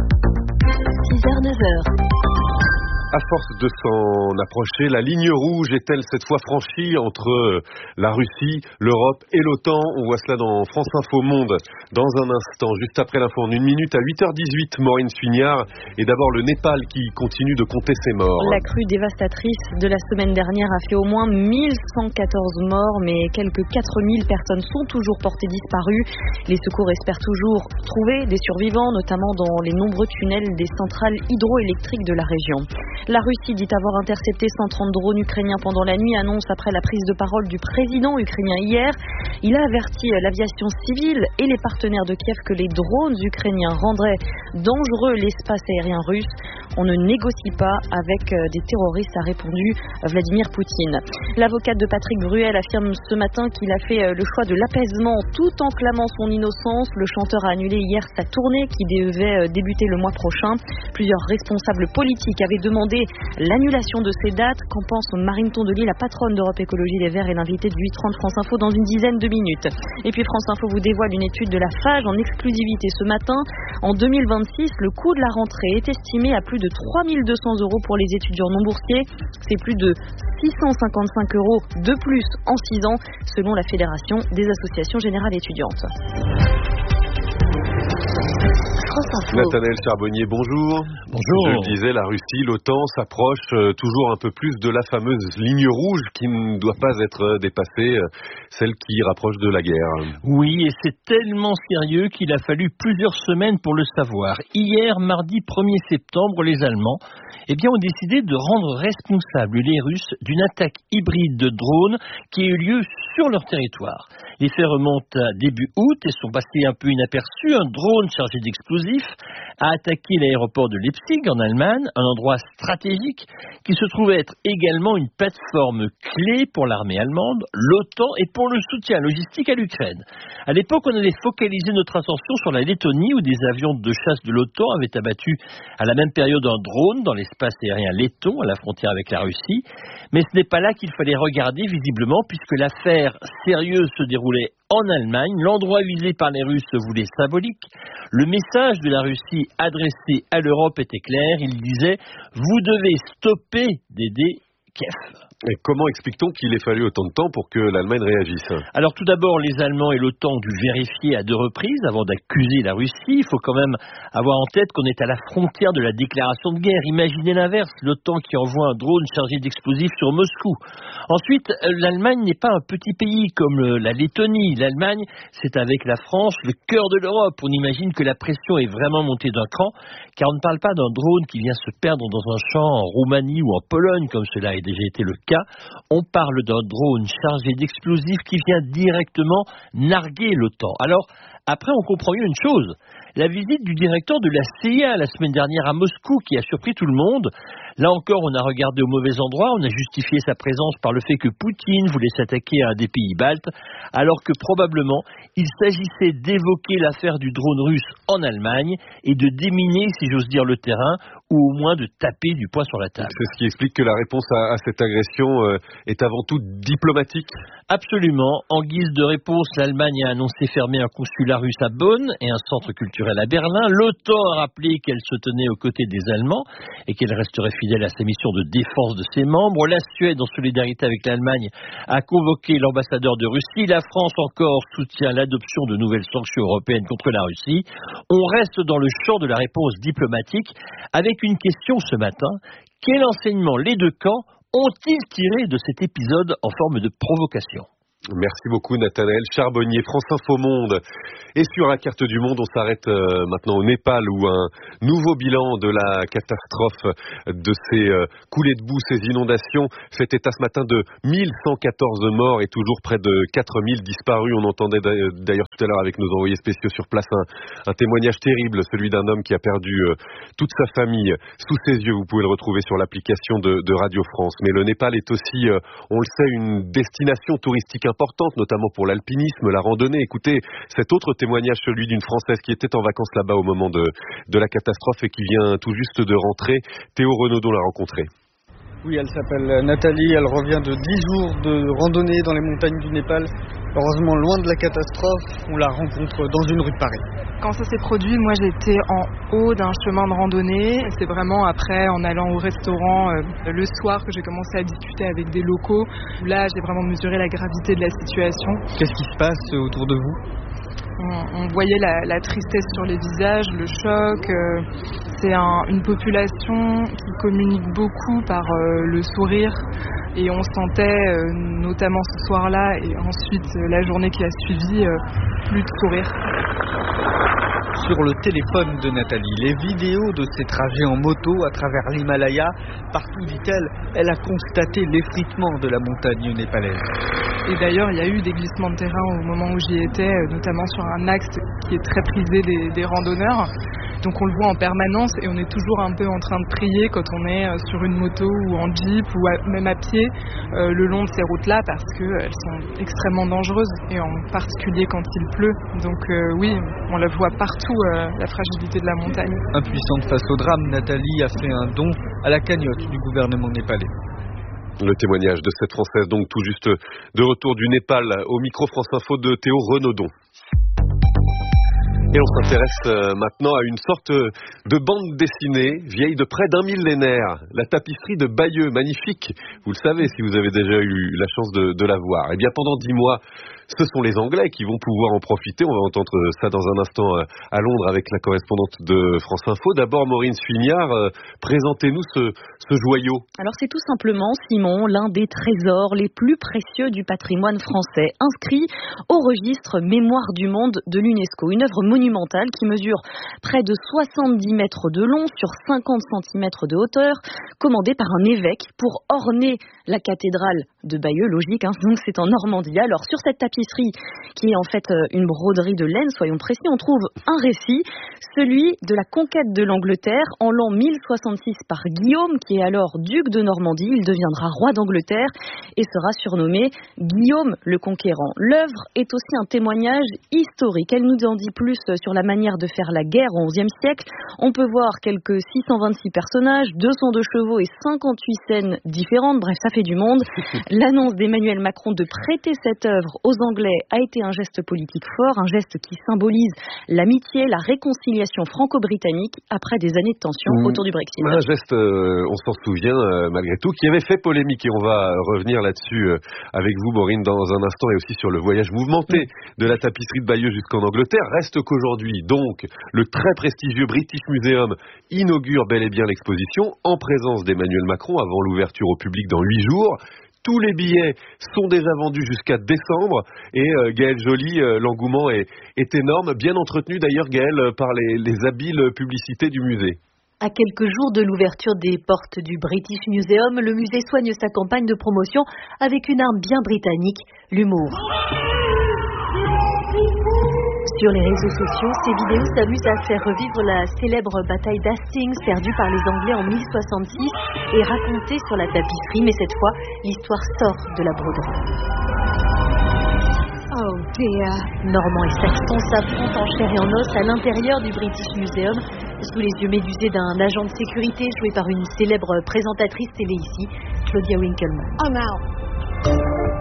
G: 6h, 9h.
B: À force de s'en approcher, la ligne rouge est-elle cette fois franchie entre la Russie, l'Europe et l'OTAN? On voit cela dans France Info Monde dans un instant, juste après l'info en 1 minute à 8h18. Maureen Suignard et d'abord le Népal qui continue de compter ses morts.
V: La crue dévastatrice de la semaine dernière a fait au moins 1114 morts, mais quelques 4000 personnes sont toujours portées disparues. Les secours espèrent toujours trouver des survivants, notamment dans les nombreux tunnels des centrales hydroélectriques de la région. La Russie dit avoir intercepté 130 drones ukrainiens pendant la nuit, annonce après la prise de parole du président ukrainien hier. Il a averti l'aviation civile et les partenaires de Kiev que les drones ukrainiens rendraient dangereux l'espace aérien russe. On ne négocie pas avec des terroristes, a répondu Vladimir Poutine. L'avocate de Patrick Bruel affirme ce matin qu'il a fait le choix de l'apaisement tout en clamant son innocence. Le chanteur a annulé hier sa tournée qui devait débuter le mois prochain. Plusieurs responsables politiques avaient demandé l'annulation de ces dates. Qu'en pense Marine Tondelier, la patronne d'Europe Écologie Les Verts et l'invitée de 8h30 France Info dans une dizaine de minutes. Et puis France Info vous dévoile une étude de la FAGE en exclusivité ce matin. En 2026, le coût de la rentrée est estimé à plus de 3200 € pour les étudiants non boursiers. C'est plus de 655 € de plus en 6 ans, selon la Fédération des associations générales étudiantes.
B: Nathanaël Charbonnier, bonjour.
X: Bonjour.
B: Je le disais, la Russie, l'OTAN s'approche toujours un peu plus de la fameuse ligne rouge qui ne doit pas être dépassée, celle qui rapproche de la guerre.
X: Oui, et c'est tellement sérieux qu'il a fallu plusieurs semaines pour le savoir. Hier, mardi 1er septembre, les Allemands ont décidé de rendre responsables les Russes d'une attaque hybride de drones qui a eu lieu sur leur territoire. Les faits remontent à début août et sont passés un peu inaperçus. Un drone chargé d'explosifs a attaqué l'aéroport de Leipzig en Allemagne, un endroit stratégique qui se trouve être également une plateforme clé pour l'armée allemande, l'OTAN et pour le soutien logistique à l'Ukraine. À l'époque, on avait focalisé notre attention sur la Lettonie où des avions de chasse de l'OTAN avaient abattu à la même période un drone dans l'espace aérien letton à la frontière avec la Russie. Mais ce n'est pas là qu'il fallait regarder visiblement puisque l'affaire sérieuse se déroulait en Allemagne. L'endroit visé par les Russes se voulait symbolique. Le message de la Russie adressé à l'Europe était clair. Il disait « Vous devez stopper d'aider Kiev ».
B: Et comment explique-t-on qu'il ait fallu autant de temps pour que l'Allemagne réagisse?
X: Alors tout d'abord, les Allemands et l'OTAN ont dû vérifier à 2 reprises avant d'accuser la Russie. Il faut quand même avoir en tête qu'on est à la frontière de la déclaration de guerre. Imaginez l'inverse, l'OTAN qui envoie un drone chargé d'explosifs sur Moscou. Ensuite, l'Allemagne n'est pas un petit pays comme la Lettonie. L'Allemagne, c'est avec la France le cœur de l'Europe. On imagine que la pression est vraiment montée d'un cran, car on ne parle pas d'un drone qui vient se perdre dans un champ en Roumanie ou en Pologne, comme cela a déjà été le cas. On parle d'un drone chargé d'explosifs qui vient directement narguer l'OTAN. Alors, Après, on comprend mieux une chose. La visite du directeur de la CIA la semaine dernière à Moscou qui a surpris tout le monde. Là encore, on a regardé au mauvais endroit, on a justifié sa présence par le fait que Poutine voulait s'attaquer à un des pays baltes, alors que probablement, il s'agissait d'évoquer l'affaire du drone russe en Allemagne et de déminer, si j'ose dire, le terrain, ou au moins de taper du poing sur la table.
B: C'est ce qui explique que la réponse à cette agression est avant tout diplomatique.
X: Absolument. En guise de réponse, l'Allemagne a annoncé fermer un consulat russe à Bonn et un centre culturel à Berlin. L'OTAN a rappelé qu'elle se tenait aux côtés des Allemands et qu'elle resterait fidèle à sa mission de défense de ses membres. La Suède, en solidarité avec l'Allemagne, a convoqué l'ambassadeur de Russie. La France encore soutient l'adoption de nouvelles sanctions européennes contre la Russie. On reste dans le champ de la réponse diplomatique avec une question ce matin. Quel enseignement les deux camps ont-ils tiré de cet épisode en forme de provocation ?
B: Merci beaucoup Nathanaël Charbonnier, France Info Monde. Et sur la carte du monde, on s'arrête maintenant au Népal où un nouveau bilan de la catastrophe de ces coulées de boue, ces inondations fait état ce matin de 1114 morts et toujours près de 4000 disparus. On entendait d'ailleurs tout à l'heure avec nos envoyés spéciaux sur place un témoignage terrible, celui d'un homme qui a perdu toute sa famille sous ses yeux. Vous pouvez le retrouver sur l'application de Radio France. Mais le Népal est aussi, on le sait, une destination touristique importante, notamment pour l'alpinisme, la randonnée. Écoutez cet autre témoignage, celui d'une Française qui était en vacances là-bas au moment de la catastrophe et qui vient tout juste de rentrer. Théo Renaudon l'a rencontrée.
K: Oui, elle s'appelle Nathalie, elle revient de 10 jours de randonnée dans les montagnes du Népal. Heureusement, loin de la catastrophe, on la rencontre dans une rue de Paris.
L: Quand ça s'est produit, moi j'étais en haut d'un chemin de randonnée. C'est vraiment après, en allant au restaurant le soir, que j'ai commencé à discuter avec des locaux. Là, j'ai vraiment mesuré la gravité de la situation.
K: Qu'est-ce qui se passe autour de vous ?
L: On voyait la tristesse sur les visages, le choc. C'est une population qui communique beaucoup par le sourire. Et on sentait, notamment ce soir-là et ensuite la journée qui a suivi, plus de sourire.
K: Sur le téléphone de Nathalie, les vidéos de ses trajets en moto à travers l'Himalaya, partout, dit-elle, elle a constaté l'effritement de la montagne népalaise.
L: Et d'ailleurs, il y a eu des glissements de terrain au moment où j'y étais, notamment sur un axe qui est très prisé des randonneurs. Donc on le voit en permanence et on est toujours un peu en train de prier quand on est sur une moto ou en jeep ou même à pied le long de ces routes-là parce qu'elles sont extrêmement dangereuses et en particulier quand il pleut. Donc oui, on la voit partout, la fragilité de la montagne.
K: Impuissante face au drame, Nathalie a fait un don à la cagnotte du gouvernement népalais.
B: Le témoignage de cette Française, donc tout juste de retour du Népal, au micro France Info de Théo Renaudon. Et on s'intéresse maintenant à une sorte de bande dessinée vieille de près d'un millénaire. La tapisserie de Bayeux, magnifique. Vous le savez si vous avez déjà eu la chance de la voir. Eh bien pendant 10 mois, ce sont les Anglais qui vont pouvoir en profiter. On va entendre ça dans un instant à Londres avec la correspondante de France Info. D'abord, Maureen Suignard, présentez-nous ce joyau.
M: Alors c'est tout simplement, Simon, l'un des trésors les plus précieux du patrimoine français, inscrit au registre Mémoire du monde de l'UNESCO. Une œuvre monumentale qui mesure près de 70 mètres de long sur 50 cm de hauteur, commandée par un évêque pour orner la cathédrale de Bayeux, logique, donc c'est en Normandie. Alors sur cette tapisserie, qui est en fait une broderie de laine, soyons précis, on trouve un récit, celui de la conquête de l'Angleterre en l'an 1066 par Guillaume, qui est alors duc de Normandie. Il deviendra roi d'Angleterre et sera surnommé Guillaume le Conquérant. L'œuvre est aussi un témoignage historique. Elle nous en dit plus sur la manière de faire la guerre au XIe siècle. On peut voir quelques 626 personnages, 202 chevaux et 58 scènes différentes. Bref, ça fait du monde. L'annonce d'Emmanuel Macron de prêter cette œuvre aux Anglais a été un geste politique fort, un geste qui symbolise l'amitié, la réconciliation franco-britannique après des années de tension autour du Brexit.
B: Un geste, on s'en souvient malgré tout, qui avait fait polémique et on va revenir là-dessus avec vous, Maureen, dans un instant et aussi sur le voyage mouvementé de la tapisserie de Bayeux jusqu'en Angleterre. Reste qu'aujourd'hui, donc, le très prestigieux British Museum inaugure bel et bien l'exposition en présence d'Emmanuel Macron avant l'ouverture au public dans 8 jours. Tous les billets sont déjà vendus jusqu'à décembre et Gaël Joly, l'engouement est énorme, bien entretenu d'ailleurs Gaël par les habiles publicités du musée.
N: À quelques jours de l'ouverture des portes du British Museum, le musée soigne sa campagne de promotion avec une arme bien britannique, l'humour. Sur les réseaux sociaux, ces vidéos s'amusent à faire revivre la célèbre bataille d'Hastings perdue par les Anglais en 1066 et racontée sur la tapisserie, mais cette fois, l'histoire sort de la broderie. Oh dear. Normand et Saxon s'affrontent en chair et en os à l'intérieur du British Museum, sous les yeux médusés d'un agent de sécurité joué par une célèbre présentatrice télé ici, Claudia Winkleman.
O: Oh no.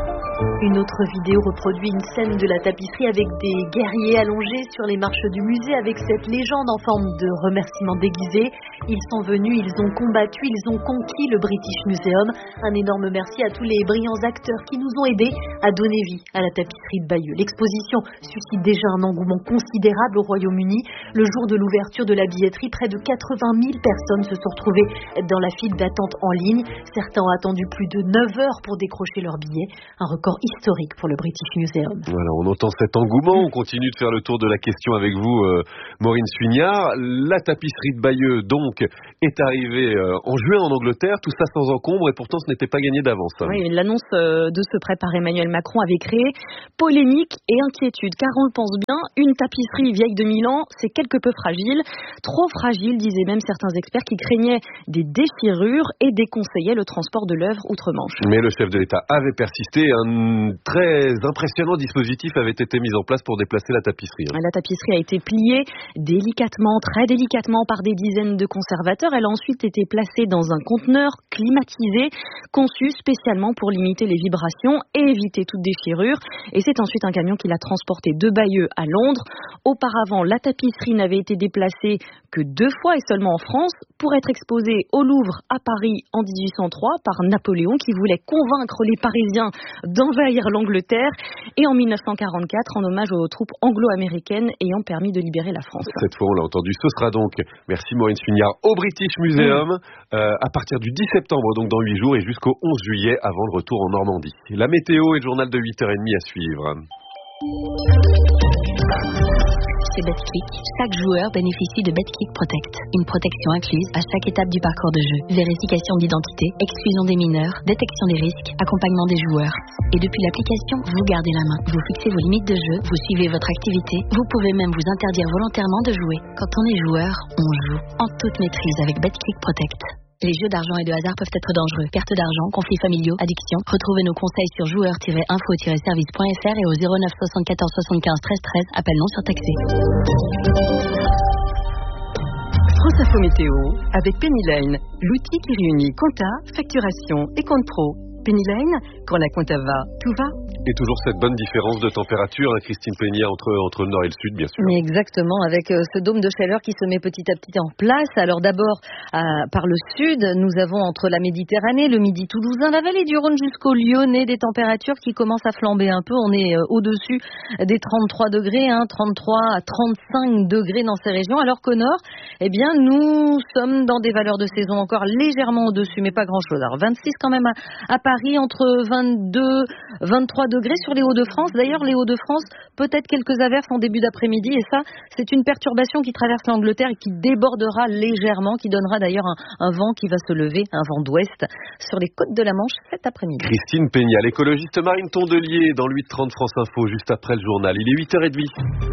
N: Une autre vidéo reproduit une scène de la tapisserie avec des guerriers allongés sur les marches du musée avec cette légende en forme de remerciement déguisé. Ils sont venus, ils ont combattu, ils ont conquis le British Museum. Un énorme merci à tous les brillants acteurs qui nous ont aidés à donner vie à la tapisserie de Bayeux. L'exposition suscite déjà un engouement considérable au Royaume-Uni. Le jour de l'ouverture de la billetterie, près de 80 000 personnes se sont retrouvées dans la file d'attente en ligne. Certains ont attendu plus de 9 heures pour décrocher leur billet. Un record historique pour le British Museum.
B: Voilà, on entend cet engouement. On continue de faire le tour de la question avec vous, Maureen Suignard. La tapisserie de Bayeux, donc, est arrivée en juin en Angleterre, tout ça sans encombre, et pourtant ce n'était pas gagné d'avance.
M: Oui, l'annonce de ce prêt par Emmanuel Macron avait créé polémique et inquiétude, car on le pense bien, une tapisserie vieille de 1000 ans, c'est quelque peu fragile, trop fragile, disaient même certains experts qui craignaient des déchirures et déconseillaient le transport de l'œuvre outre-Manche.
B: Mais le chef de l'État avait persisté, un très impressionnant dispositif avait été mis en place pour déplacer la tapisserie.
M: La tapisserie a été pliée délicatement, très délicatement par des dizaines de conservateurs. Elle a ensuite été placée dans un conteneur climatisé, conçu spécialement pour limiter les vibrations et éviter toute déchirure. Et c'est ensuite un camion qui l'a transportée de Bayeux à Londres. Auparavant, la tapisserie n'avait été déplacée que 2 fois et seulement en France pour être exposée au Louvre à Paris en 1803 par Napoléon qui voulait convaincre les Parisiens d'envahir l'Angleterre et en 1944 en hommage aux troupes anglo-américaines ayant permis de libérer la France.
B: Cette fois, on l'a entendu, ce sera donc, merci Maureen Suignard, au British Museum à partir du 10 septembre, donc dans 8 jours et jusqu'au 11 juillet avant le retour en Normandie. La météo et le journal de 8h30 à suivre.
G: Chez BetClick, chaque joueur bénéficie de BetClick Protect. Une protection incluse à chaque étape du parcours de jeu. Vérification d'identité, exclusion des mineurs, détection des risques, accompagnement des joueurs. Et depuis l'application, vous gardez la main. Vous fixez vos limites de jeu, vous suivez votre activité. Vous pouvez même vous interdire volontairement de jouer. Quand on est joueur, on joue en toute maîtrise avec BetClick Protect. Les jeux d'argent et de hasard peuvent être dangereux. Perte d'argent, conflits familiaux, addiction. Retrouvez nos conseils sur joueurs-info-service.fr et au 09 74 75 13 13. Appel non surtaxé.
P: France Info Météo avec Pennyline, l'outil qui réunit compta, facturation et compte pro. Pennyline, quand la compta va, tout va.
B: Et toujours cette bonne différence de température, hein, Christine Peña, entre le nord et le sud, bien sûr.
A: Mais exactement, avec ce dôme de chaleur qui se met petit à petit en place. Alors d'abord, par le sud, nous avons entre la Méditerranée, le Midi toulousain, la vallée du Rhône jusqu'au Lyonnais, des températures qui commencent à flamber un peu. On est au-dessus des 33 degrés, 33 à 35 degrés dans ces régions. Alors qu'au nord, eh bien, nous sommes dans des valeurs de saison encore légèrement au-dessus, mais pas grand-chose. Alors 26 quand même à Paris, entre 22, 23 degrés sur les Hauts-de-France. D'ailleurs, les Hauts-de-France, peut-être quelques averses en début d'après-midi. Et ça, c'est une perturbation qui traverse l'Angleterre et qui débordera légèrement, qui donnera d'ailleurs un vent qui va se lever, un vent d'ouest, sur les côtes de la Manche cet après-midi.
B: Christine Peña, l'écologiste Marine Tondelier, dans le 8h30 France Info, juste après le journal. Il est 8h30.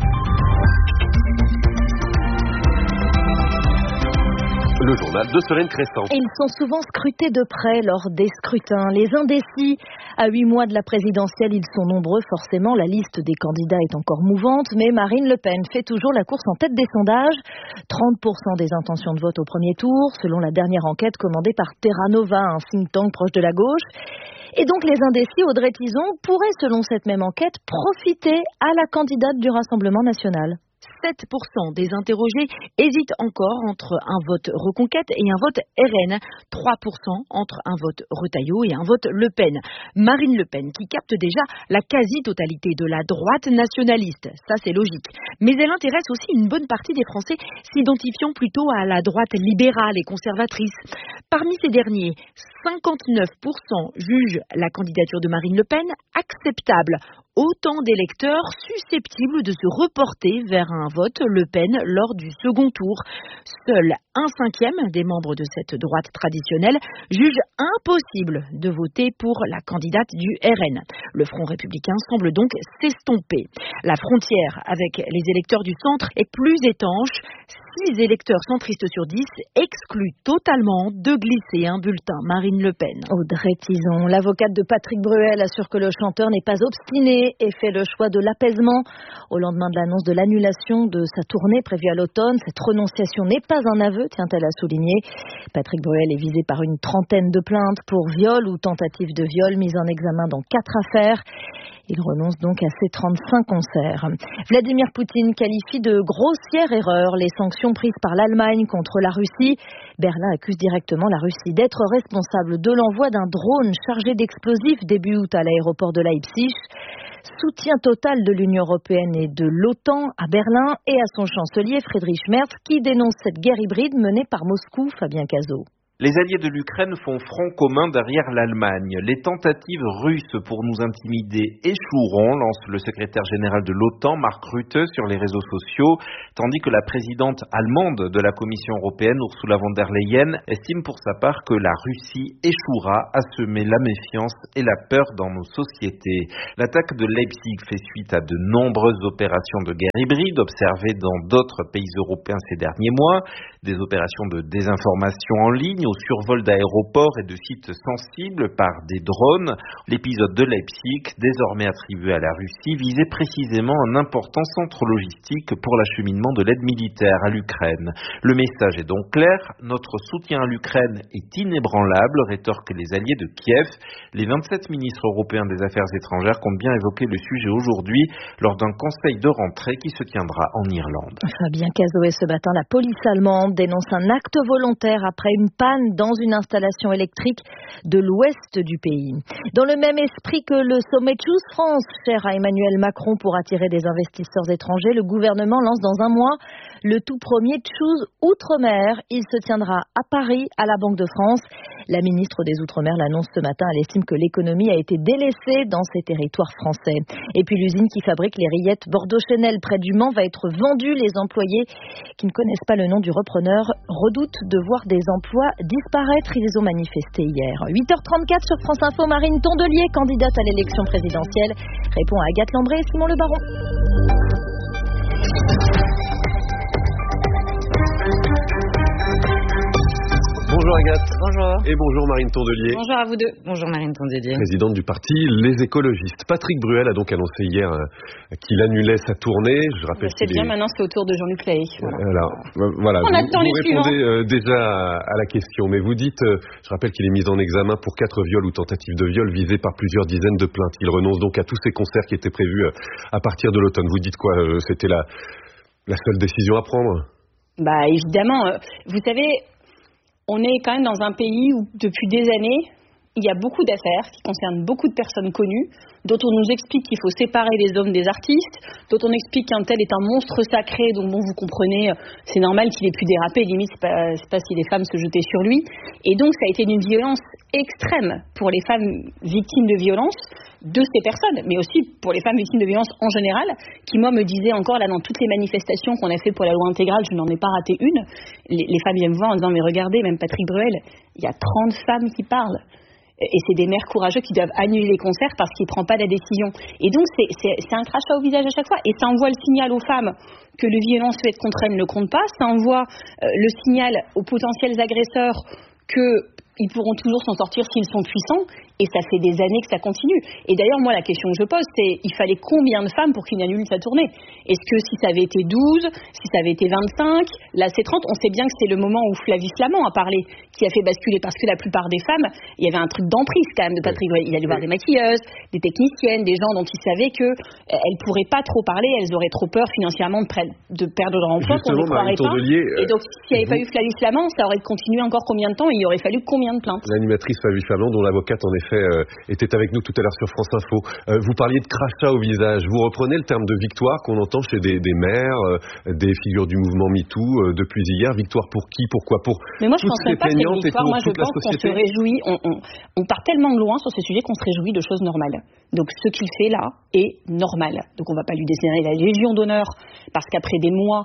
B: Le journal de Solène Crescent.
J: Ils sont souvent scrutés de près lors des scrutins. Les indécis, à 8 mois de la présidentielle, ils sont nombreux forcément. La liste des candidats est encore mouvante, mais Marine Le Pen fait toujours la course en tête des sondages. 30% des intentions de vote au premier tour, selon la dernière enquête commandée par Terra Nova, un think tank proche de la gauche. Et donc les indécis, Audrey Tizon, pourraient, selon cette même enquête, profiter à la candidate du Rassemblement national.
M: 7% des interrogés hésitent encore entre un vote Reconquête et un vote RN. 3% entre un vote Retailleau et un vote Le Pen. Marine Le Pen qui capte déjà la quasi-totalité de la droite nationaliste. Ça, c'est logique. Mais elle intéresse aussi une bonne partie des Français s'identifiant plutôt à la droite libérale et conservatrice. Parmi ces derniers, 59% jugent la candidature de Marine Le Pen acceptable. Autant d'électeurs susceptibles de se reporter vers un vote Le Pen lors du second tour. Seuls
J: 1/5 des membres de cette droite traditionnelle jugent impossible de voter pour la candidate du RN. Le Front républicain semble donc s'estomper. La frontière avec les électeurs du centre est plus étanche. 6 électeurs centristes sur 10 excluent totalement de glisser un bulletin. Marine Le Pen.
A: Audrey Tison, l'avocate de Patrick Bruel, assure que le chanteur n'est pas obstiné et fait le choix de l'apaisement. Au lendemain de l'annonce de l'annulation de sa tournée prévue à l'automne, cette renonciation n'est pas un aveu, tient-elle à souligner. Patrick Bruel est visé par une 30aine de plaintes pour viol ou tentative de viol mises en examen dans 4 affaires. Il renonce donc à ses 35 concerts. Vladimir Poutine qualifie de grossière erreur les sanctions prises par l'Allemagne contre la Russie. Berlin accuse directement la Russie d'être responsable de l'envoi d'un drone chargé d'explosifs début août à l'aéroport de Leipzig. Soutien total de l'Union européenne et de l'OTAN à Berlin et à son chancelier Friedrich Merz qui dénonce cette guerre hybride menée par Moscou. Fabien Cazot.
O: Les alliés de l'Ukraine font front commun derrière l'Allemagne. Les tentatives russes pour nous intimider échoueront, lance le secrétaire général de l'OTAN, Mark Rutte, sur les réseaux sociaux, tandis que la présidente allemande de la Commission européenne, Ursula von der Leyen, estime pour sa part que la Russie échouera à semer la méfiance et la peur dans nos sociétés. L'attaque de Leipzig fait suite à de nombreuses opérations de guerre hybride observées dans d'autres pays européens ces derniers mois, des opérations de désinformation en ligne, au survol d'aéroports et de sites sensibles par des drones. L'épisode de Leipzig, désormais attribué à la Russie, visait précisément un important centre logistique pour l'acheminement de l'aide militaire à l'Ukraine. Le message est donc clair, notre soutien à l'Ukraine est inébranlable, rétorquent les alliés de Kiev. Les 27 ministres européens des Affaires étrangères comptent bien évoquer le sujet aujourd'hui lors d'un conseil de rentrée qui se tiendra en Irlande.
A: Fabien Cazot, et ce matin, la police allemande dénonce un acte volontaire après une panne dans une installation électrique de l'ouest du pays. Dans le même esprit que le sommet Choose France, cher à Emmanuel Macron pour attirer des investisseurs étrangers, le gouvernement lance dans un mois le tout premier Choose Outre-mer. Il se tiendra à Paris, à la Banque de France. La ministre des Outre-mer l'annonce ce matin. Elle estime que l'économie a été délaissée dans ces territoires français. Et puis l'usine qui fabrique les rillettes Bordeaux-Chanel près du Mans va être vendue. Les employés qui ne connaissent pas le nom du repreneur redoutent de voir des emplois disparaître. Ils ont manifesté hier. 8h34 sur France Info. Marine Tondelier, candidate à l'élection présidentielle, répond à Agathe Lambré et Simon Le Baron.
B: Bonjour Agathe.
V: Bonjour.
B: Et bonjour Marine Tondelier.
V: Bonjour à vous deux. Bonjour Marine Tondelier.
B: Présidente du parti Les Écologistes. Patrick Bruel a donc annoncé hier qu'il annulait sa tournée. Je rappelle
V: c'est bien, maintenant c'est au tour de Jean-Luc Lahaye.
B: Voilà.
V: On attend les suivants.
B: Vous répondez déjà à la question, mais vous dites, je rappelle qu'il est mis en examen pour 4 viols ou tentatives de viol visés par plusieurs dizaines de plaintes. Il renonce donc à tous ses concerts qui étaient prévus à partir de l'automne. Vous dites quoi? C'était la seule décision à prendre?
V: Évidemment. Vous savez, on est quand même dans un pays où, depuis des années, il y a beaucoup d'affaires qui concernent beaucoup de personnes connues, dont on nous explique qu'il faut séparer les hommes des artistes, dont on explique qu'un tel est un monstre sacré, donc vous comprenez, c'est normal qu'il ait pu déraper, limite c'est pas si les femmes se jetaient sur lui. Et donc ça a été d'une violence extrême pour les femmes victimes de violences de ces personnes, mais aussi pour les femmes victimes de violences en général, qui moi me disaient encore là dans toutes les manifestations qu'on a fait pour la loi intégrale, je n'en ai pas raté une, les femmes viennent me voir en disant mais regardez, même Patrick Bruel, il y a 30 femmes qui parlent. Et c'est des maires courageux qui doivent annuler les concerts parce qu'ils ne prennent pas la décision. Et donc, c'est un crachat au visage à chaque fois. Et ça envoie le signal aux femmes que les violences faites contre elles ne comptent pas. Ça envoie le signal aux potentiels agresseurs qu'ils pourront toujours s'en sortir s'ils sont puissants. Et ça fait des années que ça continue. Et d'ailleurs, moi, la question que je pose, c'est il fallait combien de femmes pour qu'il annule sa tournée? Est-ce que si ça avait été 12, si ça avait été 25, là c'est 30, on sait bien que c'est le moment où Flavie Flament a parlé, qui a fait basculer, parce que la plupart des femmes, il y avait un truc d'emprise quand même de Patrick Bruel. Il allait voir des maquilleuses, des techniciennes, des gens dont il savait qu'elles ne pourraient pas trop parler, elles auraient trop peur financièrement de perdre leur emploi, qu'on ne croirait pas. Et donc, s'il n'y avait pas eu Flavie Flament, ça aurait continué encore combien de temps? Il aurait fallu combien de plaintes?
B: L'animatrice Flavie Flament, dont l'avocate en effet était avec nous tout à l'heure sur France Info. Vous parliez de crachat au visage. Vous reprenez le terme de victoire qu'on entend chez des maires, des figures du mouvement MeToo depuis hier. Victoire pour qui? Pourquoi? Pour
V: mais moi, je pense
B: toutes les
V: pas
B: plaignantes et pour
V: moi,
B: toute la
V: société.
B: société.
V: On se réjouit, on part tellement de loin sur ce sujet qu'on se réjouit de choses normales. Donc ce qu'il fait là est normal. Donc on ne va pas lui décerner la Légion d'honneur
Q: parce qu'après des mois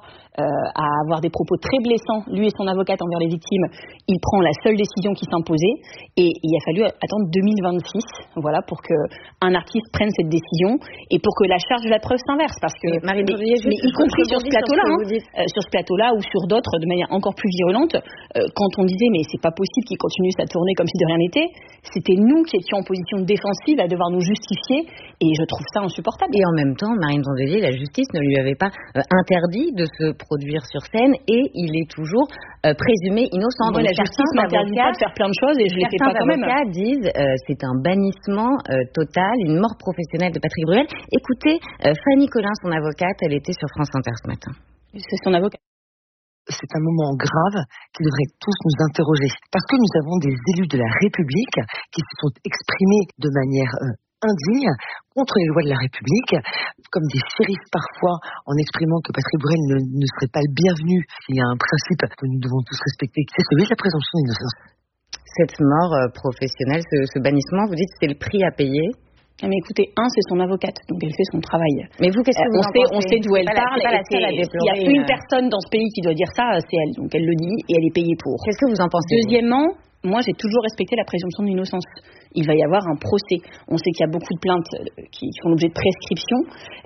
Q: à avoir des propos très blessants, lui et son avocate envers les victimes, il prend la seule décision qui s'imposait, et il a fallu attendre 2026, voilà, pour qu'un artiste prenne cette décision et pour que la charge de la preuve s'inverse, parce que mais y compris sur ce plateau-là, ou sur d'autres de manière encore plus virulente, quand on disait mais c'est pas possible qu'il continue sa tournée comme si de rien n'était, c'était nous qui étions en position défensive à devoir nous justifier, et je trouve ça insupportable.
V: Et en même temps, Marine Tondelier, la justice ne lui avait pas interdit de se produire sur scène, et il est toujours présumé innocent.
Q: La justice m'interdit pas de faire plein de choses, et je les fais pas quand même.
V: Certains avocats disent c'est un bannissement total, une mort professionnelle de Patrick Bruel. Écoutez, Fanny Collin, son avocate, elle était sur France Inter ce matin.
Q: C'est son avocate.
R: C'est un moment grave qui devrait tous nous interroger, parce que nous avons des élus de la République qui se sont exprimés de manière indigne contre les lois de la République, comme des shérifs parfois, en exprimant que Patrick Bruel ne serait pas le bienvenu. Il y a un principe que nous devons tous respecter, c'est celui de la présomption d'innocence.
V: Cette mort professionnelle, ce bannissement, vous dites que c'est le prix à payer?
Q: Mais écoutez, c'est son avocate, donc elle fait son travail.
V: Mais vous, qu'est-ce que vous en pensez?
Q: On sait d'où elle parle. Il y a une personne dans ce pays qui doit dire ça, c'est elle. Donc elle le dit et elle est payée pour.
V: Qu'est-ce que vous en pensez?
Q: Deuxièmement, moi j'ai toujours respecté la présomption d'innocence. Il va y avoir un procès. On sait qu'il y a beaucoup de plaintes qui font l'objet de prescription.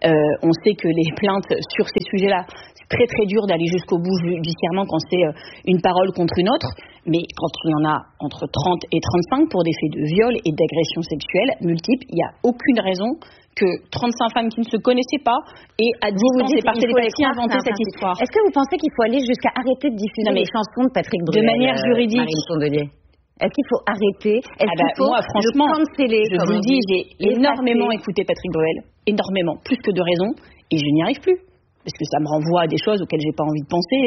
Q: On sait que les plaintes sur ces sujets-là, c'est très très dur d'aller jusqu'au bout judiciairement quand c'est une parole contre une autre. Mais quand il y en a entre 30 et 35 pour des faits de viol et d'agression sexuelle multiples, il n'y a aucune raison que 35 femmes qui ne se connaissaient pas et à distance et par télépathie inventer cette histoire.
V: Est-ce que vous pensez qu'il faut aller jusqu'à arrêter de diffuser les chansons de Patrick Bruel?
Q: De manière juridique.
V: Marine Tondelier. Est-ce qu'il faut arrêter? Est-ce qu'il faut
Q: moi, franchement,
V: le canceller?
Q: Je vous le dis, j'ai énormément écouté Patrick Bruel, énormément, plus que de raison, et je n'y arrive plus. Parce que ça me renvoie à des choses auxquelles j'ai pas envie de penser.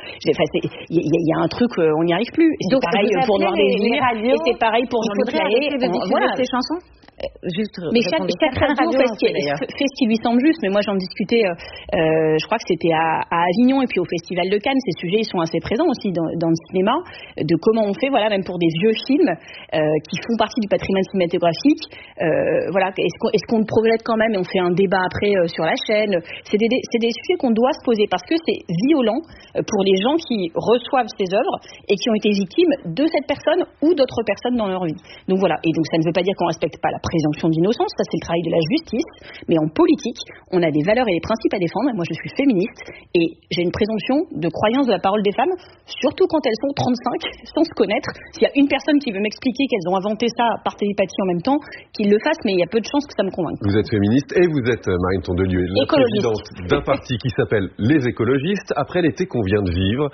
Q: Il y a un truc, on n'y arrive plus. Et c'est pareil pour Noir Désir, et c'est pareil pour Jean-Luc Lahaye.
V: Voilà ces chansons.
Q: Mais chaque radio fait ce qui lui semble juste. Mais moi, j'en discutais, je crois que c'était à Avignon et puis au Festival de Cannes. Ces sujets, ils sont assez présents aussi dans le cinéma, de comment on fait, voilà, même pour des vieux films qui font partie du patrimoine cinématographique. Voilà, est-ce qu'on le projette quand même et on fait un débat après sur la chaîne? C'est des sujets qu'on doit se poser parce que c'est violent pour les gens qui reçoivent ces œuvres et qui ont été victimes de cette personne ou d'autres personnes dans leur vie. Donc voilà. Et donc ça ne veut pas dire qu'on respecte pas la présomption d'innocence, ça c'est le travail de la justice, mais en politique, on a des valeurs et des principes à défendre. Moi je suis féministe et j'ai une présomption de croyance de la parole des femmes, surtout quand elles sont 35, sans se connaître. S'il y a une personne qui veut m'expliquer qu'elles ont inventé ça par télépathie en même temps, qu'ils le fassent, mais il y a peu de chances que ça me convainque.
B: Vous êtes féministe et vous êtes, Marine Tondelier, la présidente d'un parti qui s'appelle Les Écologistes. Après l'été qu'on vient de vivre,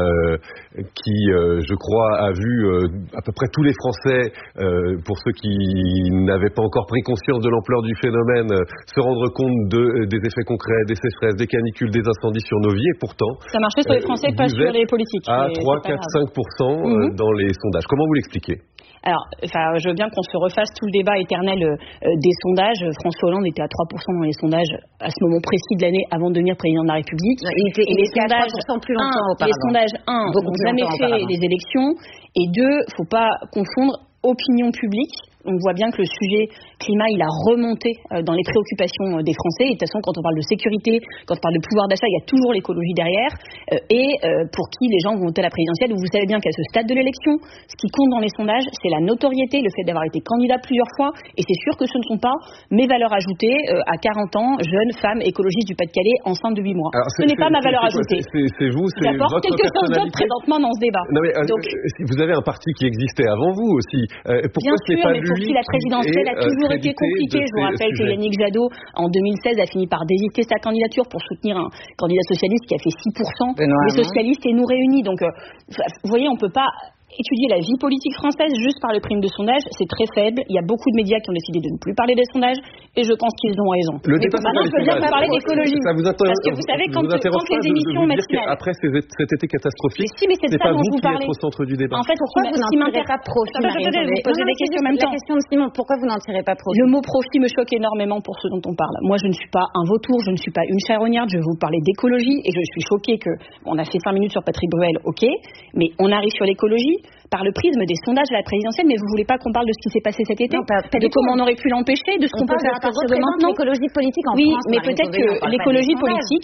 B: qui, je crois, a vu à peu près tous les Français, pour ceux qui n'avaient pas encore pris conscience de l'ampleur du phénomène, se rendre compte des effets concrets, des sécheresses, des canicules, des incendies sur nos vies, et pourtant...
Q: Ça marchait sur les Français, pas sur les politiques.
B: À 3, 4, 5% dans les sondages. Comment vous l'expliquez?
Q: Alors, je veux bien qu'on se refasse tout le débat éternel des sondages. François Hollande était à 3% dans les sondages à ce moment précis de l'année avant de devenir président de la République.
V: Il était à 3% plus longtemps auparavant.
Q: Les sondages, n'ont jamais fait les élections, et 2, faut pas confondre opinion publique. On voit bien que le sujet climat, il a remonté dans les préoccupations des Français. Et de toute façon, quand on parle de sécurité, quand on parle de pouvoir d'achat, il y a toujours l'écologie derrière. Pour qui les gens vont voter à la présidentielle, vous savez bien qu'à ce stade de l'élection, ce qui compte dans les sondages, c'est la notoriété, le fait d'avoir été candidat plusieurs fois. Et c'est sûr que ce ne sont pas mes valeurs ajoutées à 40 ans, jeune femme écologiste du Pas-de-Calais, enceinte de 8 mois. Alors, ce n'est pas ma valeur ajoutée.
B: C'est vous, c'est votre
Q: quelque chose d'autre présentement dans ce débat.
B: Non mais, donc, vous avez un parti qui existait avant vous aussi. Pourquoi c'est pas lui
Q: pour qui la présidentielle a toujours été compliquée. Je vous rappelle que Yannick Jadot, en 2016, a fini par désister sa candidature pour soutenir un candidat socialiste qui a fait 6% des socialistes et nous réunis. Donc, vous voyez, on ne peut pas étudier la vie politique française juste par le prisme de sondage, c'est très faible. Il y a beaucoup de médias qui ont décidé de ne plus parler des sondages et je pense qu'ils ont raison.
B: Maintenant,
Q: je veux bien parler d'écologie. Parce que vous savez, quand les émissions matinales...
B: Après cet été catastrophique,
Q: c'est
B: pas vous
Q: qui
B: êtes au centre du débat.
Q: En fait,
V: pourquoi vous n'en tirez pas profit?
Q: Vous posez des questions en même temps.
V: La question de Simon, pourquoi vous n'en tirez pas profit?
Q: Le mot profit me choque énormément pour ce dont on parle. Moi, je ne suis pas un vautour, je ne suis pas une charognarde, je vais vous parler d'écologie et je suis choquée qu'on a fait 5 minutes sur Patrick Bruel, ok, mais on arrive sur l'écologie. par le prisme des sondages à la présidentielle, mais vous voulez pas qu'on parle de ce qui s'est passé cet été, de comment on aurait pu l'empêcher, de ce qu'on peut faire à partir de maintenant.
V: L'écologie politique en France.
Q: Oui, mais peut-être que l'écologie politique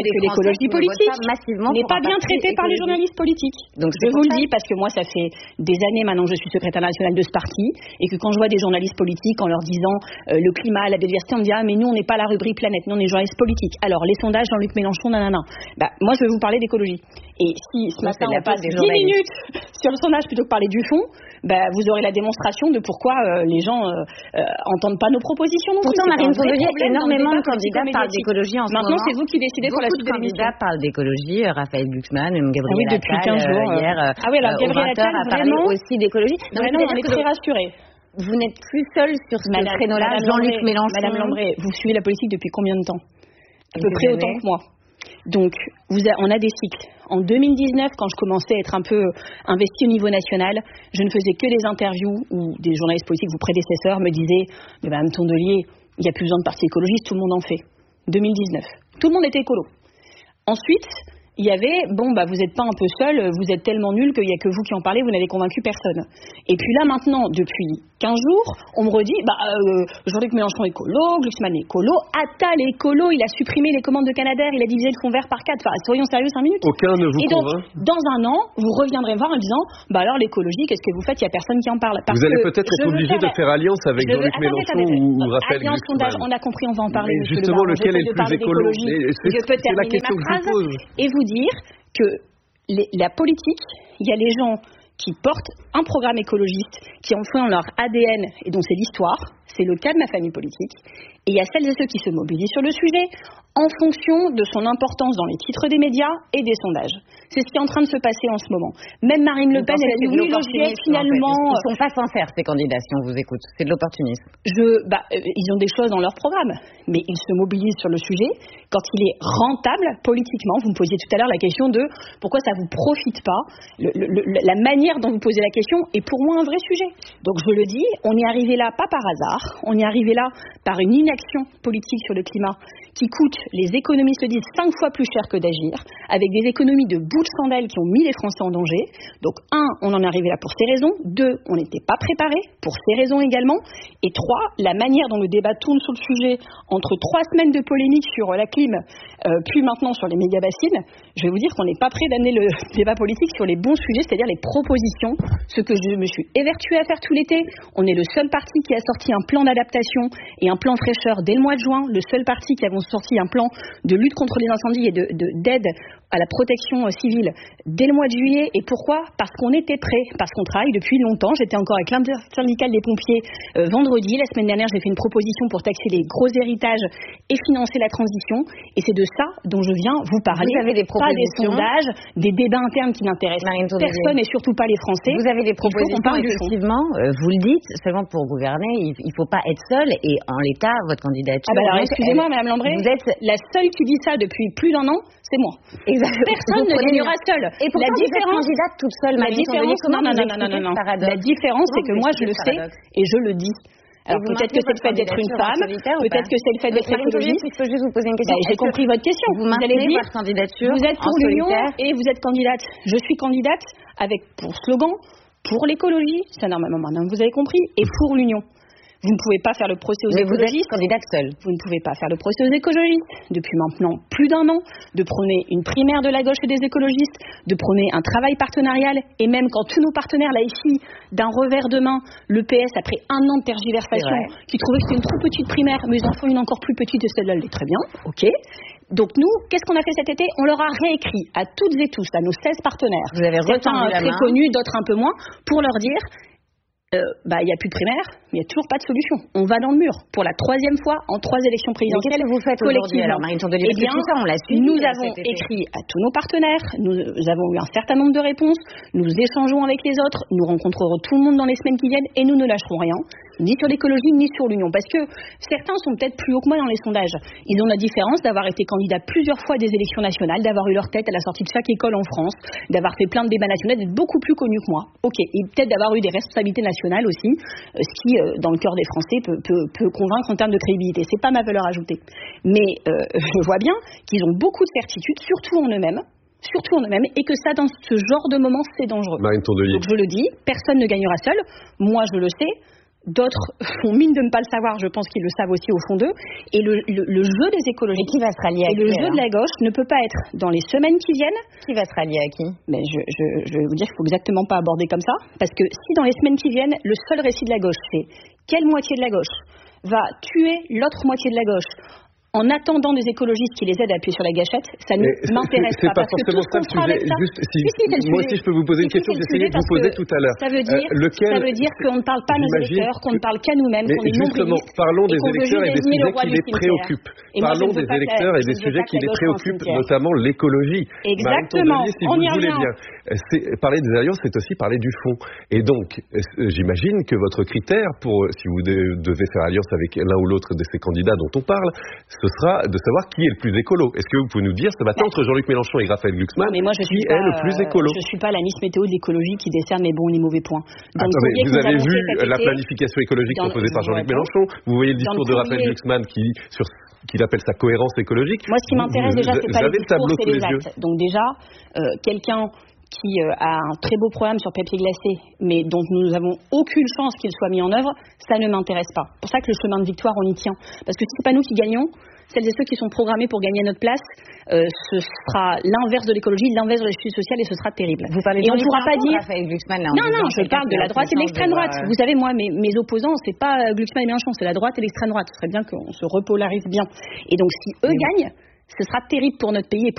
Q: n'est pas bien traitée par les journalistes politiques. Donc je vous le dis parce que moi ça fait des années maintenant que je suis secrétaire nationale de ce parti et que quand je vois des journalistes politiques en leur disant le climat, la biodiversité, on me dit mais nous on n'est pas la rubrique planète, nous on est journalistes politiques. Alors les sondages, Jean-Luc Mélenchon, nanana. Moi je vais vous parler d'écologie. Et si ce matin on passe 10 minutes sur le sondage plutôt que parler du fond, vous aurez la démonstration de pourquoi les gens entendent pas nos propositions.
V: Pourtant, Marine Tondelier, énormément de candidats parlent d'écologie en ce moment.
Q: Maintenant, c'est vous qui décidez pour la suite de l'émission.
V: Beaucoup de candidats parlent d'écologie. Raphaël Glucksmann, Gabriel Attal,
Q: depuis 15 jours,
V: hier,
Q: alors Gabriel Attal
V: a parlé aussi d'écologie.
Q: Vraiment, on est très rassurés.
V: Vous n'êtes plus seule sur ce créneau-là, Jean-Luc Mélenchon.
Q: Madame Lambré, vous suivez la politique depuis combien de temps? À peu près autant que moi. Donc, on a des cycles. En 2019, quand je commençais à être un peu investie au niveau national, je ne faisais que des interviews où des journalistes politiques, vos prédécesseurs, me disaient « Madame Tondelier, il n'y a plus besoin de parti écologiste, tout le monde en fait. » 2019. Tout le monde était écolo. Ensuite, il y avait, vous n'êtes pas un peu seul, vous êtes tellement nul qu'il n'y a que vous qui en parlez, vous n'avez convaincu personne. Et puis là, maintenant, depuis 15 jours, on me redit, Jean-Luc Mélenchon est écolo, Glucksmann est écolo, Attal est écolo, il a supprimé les commandes de Canadair, il a divisé le fonds vert par 4. Enfin, soyons sérieux 5 minutes.
B: Aucun ne vous convainc.
Q: Et donc, dans un an, vous reviendrez voir en disant, alors l'écologie, qu'est-ce que vous faites? Il n'y a personne qui en parle.
B: Vous allez peut-être être obligé de faire alliance avec Jean-Luc Mélenchon ou Raphaël Glucksmann.
Q: On a compris, on va en parler.
B: Justement, lequel est le plus écolo?
Q: Je peux terminer ma phrase et vous dire que la politique, il y a les gens qui portent un programme écologiste, qui en font leur ADN et dont c'est l'histoire, c'est le cas de ma famille politique, et il y a celles et ceux qui se mobilisent sur le sujet en fonction de son importance dans les titres des médias et des sondages. C'est ce qui est en train de se passer en ce moment. Même Marine Le Pen, elle a dit oui, le GIEC finalement...
V: Ils ne sont pas sincères, ces candidats, si on vous écoute. C'est de l'opportunisme.
Q: Ils ont des choses dans leur programme, mais ils se mobilisent sur le sujet quand il est rentable politiquement. Vous me posiez tout à l'heure la question de pourquoi ça ne vous profite pas. La manière dont vous posez la question est pour moi un vrai sujet. Donc je le dis, on est arrivé là pas par hasard, on est arrivé là par une inaction politique sur le climat qui coûte, les économistes le disent, 5 fois plus cher que d'agir, avec des économies de bout de chandelle qui ont mis les Français en danger. Donc 1, on en est arrivé là pour ces raisons. 2, on n'était pas préparé pour ces raisons également. Et 3, la manière dont le débat tourne sur le sujet entre 3 semaines de polémique sur la clim, puis maintenant sur les méga-bassines, je vais vous dire qu'on n'est pas prêt d'amener le débat politique sur les bons sujets, c'est-à-dire les propositions, ce que je me suis évertuée à faire tout l'été. On est le seul parti qui a sorti un plan d'adaptation et un plan fraîcheur dès le mois de juin, le seul parti qui a sorti un plan de lutte contre les incendies et d'aide à la protection civile dès le mois de juillet. Et pourquoi? Parce qu'on était prêts, parce qu'on travaille depuis longtemps. J'étais encore avec l'intersyndicale des pompiers vendredi. La semaine dernière, j'ai fait une proposition pour taxer les gros héritages et financer la transition. Et c'est de ça dont je viens vous parler.
V: Vous avez des propositions.
Q: Pas des sondages, des débats internes qui n'intéressent personne et surtout pas les Français.
V: Vous avez des propositions, effectivement. Vous le dites, seulement pour gouverner, il ne faut pas être seul. Et en l'état, votre candidature...
Q: alors, excusez-moi, Madame Lambré, vous êtes la seule qui dit ça depuis plus d'1 an, c'est moi.
V: Exactement.
Q: Personne ne gagnera seule.
V: Et pourquoi la différence, vous êtes candidate toute seule,
Q: la différence, non. La différence, c'est que moi, je le sais et je le dis. Alors peut-être que c'est le fait d'être une femme, peut-être que c'est le fait d'être écologiste.
V: Je peux juste vous poser une question.
Q: J'ai compris votre question.
V: Vous
Q: allez dire,
V: votre candidature,
Q: vous êtes pour l'union et vous êtes candidate. Je suis candidate avec pour slogan pour l'écologie, c'est normalement maintenant vous avez compris, et pour l'union. Vous ne pouvez pas faire le procès aux écologistes.
V: Vous êtes candidate seule.
Q: Vous ne pouvez pas faire le procès aux écologistes depuis maintenant plus d'1 an, de prôner une primaire de la gauche et des écologistes, de prôner un travail partenarial, et même quand tous nos partenaires, là ici, d'un revers de main, le PS, après 1 an de tergiversation, qui trouvait que c'était une trop petite primaire, mais ils en font une encore plus petite, et celle-là, elle est très bien, ok. Donc nous, qu'est-ce qu'on a fait cet été? On leur a réécrit à toutes et tous, à nos 16 partenaires,
V: vous avez
Q: certains très connus, d'autres un peu moins, pour leur dire... il n'y a plus de primaire, mais il n'y a toujours pas de solution. On va dans le mur pour la 3e fois en 3 élections présidentielles.
V: Qu'est-ce que vous faites aujourd'hui, alors, Marine Tondelier?
Q: Eh bien,
V: on l'a suivi,
Q: nous avons écrit à tous nos partenaires, nous avons eu un certain nombre de réponses, nous échangeons avec les autres, nous rencontrerons tout le monde dans les semaines qui viennent et nous ne lâcherons rien, ni sur l'écologie, ni sur l'union. Parce que certains sont peut-être plus hauts que moi dans les sondages. Ils ont la différence d'avoir été candidats plusieurs fois des élections nationales, d'avoir eu leur tête à la sortie de chaque école en France, d'avoir fait plein de débats nationaux, d'être beaucoup plus connus que moi. Ok, et peut-être d'avoir eu des responsabilités nationales aussi, ce qui, dans le cœur des Français, peut convaincre en termes de crédibilité. C'est pas ma valeur ajoutée. Mais je vois bien qu'ils ont beaucoup de certitudes, surtout en eux-mêmes, surtout en eux-mêmes, et que ça, dans ce genre de moment, c'est dangereux.
B: Marine Tondelier.
Q: Donc je le dis, personne ne gagnera seul. Moi, je le sais. D'autres font mine de ne pas le savoir, je pense qu'ils le savent aussi au fond d'eux. Et le jeu des écologistes,
V: qui va se rallier à
Q: et le jeu de la gauche ne peut pas être dans les semaines qui viennent.
V: Qui va se rallier à qui?
Q: Mais je vais vous dire qu'il faut exactement pas aborder comme ça, parce que si dans les semaines qui viennent, le seul récit de la gauche, c'est quelle moitié de la gauche va tuer l'autre moitié de la gauche en attendant des écologistes qui les aident à appuyer sur la gâchette, ça ne m'intéresse pas.
B: C'est pas forcément ça le sujet. Moi aussi, je peux vous poser une question que j'essayais de vous poser tout à l'heure.
Q: Ça veut dire qu'on ne parle pas à nos électeurs, qu'on ne parle qu'à nous-mêmes, qu'on est nombrilistes.
B: Justement, parlons des électeurs et des sujets qui les préoccupent. Parlons des électeurs et des sujets qui les préoccupent, notamment l'écologie.
Q: Exactement.
B: On y revient. Parler des alliances, c'est aussi parler du fond. Et donc, j'imagine que votre critère pour, si vous devez faire alliance avec l'un ou l'autre de ces candidats dont on parle, ce sera de savoir qui est le plus écolo. Est-ce que vous pouvez nous dire ce matin entre Jean-Luc Mélenchon et Raphaël Glucksmann qui est le plus écolo?
Q: Je ne suis pas la Miss Météo de l'écologie qui décerne les bons et les mauvais points.
B: Attendez, vous avez vu la planification écologique proposée par Jean-Luc Mélenchon? Vous voyez le discours de Raphaël Glucksmann qu'il appelle sa cohérence écologique?
Q: Moi, ce qui m'intéresse déjà, c'est pas les discours, c'est les actes. Donc déjà, quelqu'un qui a un très beau programme sur papier glacé, mais dont nous n'avons aucune chance qu'il soit mis en œuvre, ça ne m'intéresse pas. C'est pour ça que le chemin de victoire, on y tient. Parce que si c'est pas nous qui gagnons, celles et ceux qui sont programmés pour gagner à notre place, ce sera l'inverse de l'écologie, l'inverse de la justice sociale, et ce sera terrible.
V: Vous parlez
Q: et on ne pourra pas dire.
V: Non,
Q: je parle de la droite et de l'extrême droite. Vous savez, moi, mes opposants, c'est pas Glucksmann et Mélenchon, c'est la droite et l'extrême droite. Ce serait bien qu'on se repolarise bien. Et donc, si eux gagnent, ce sera terrible pour notre pays et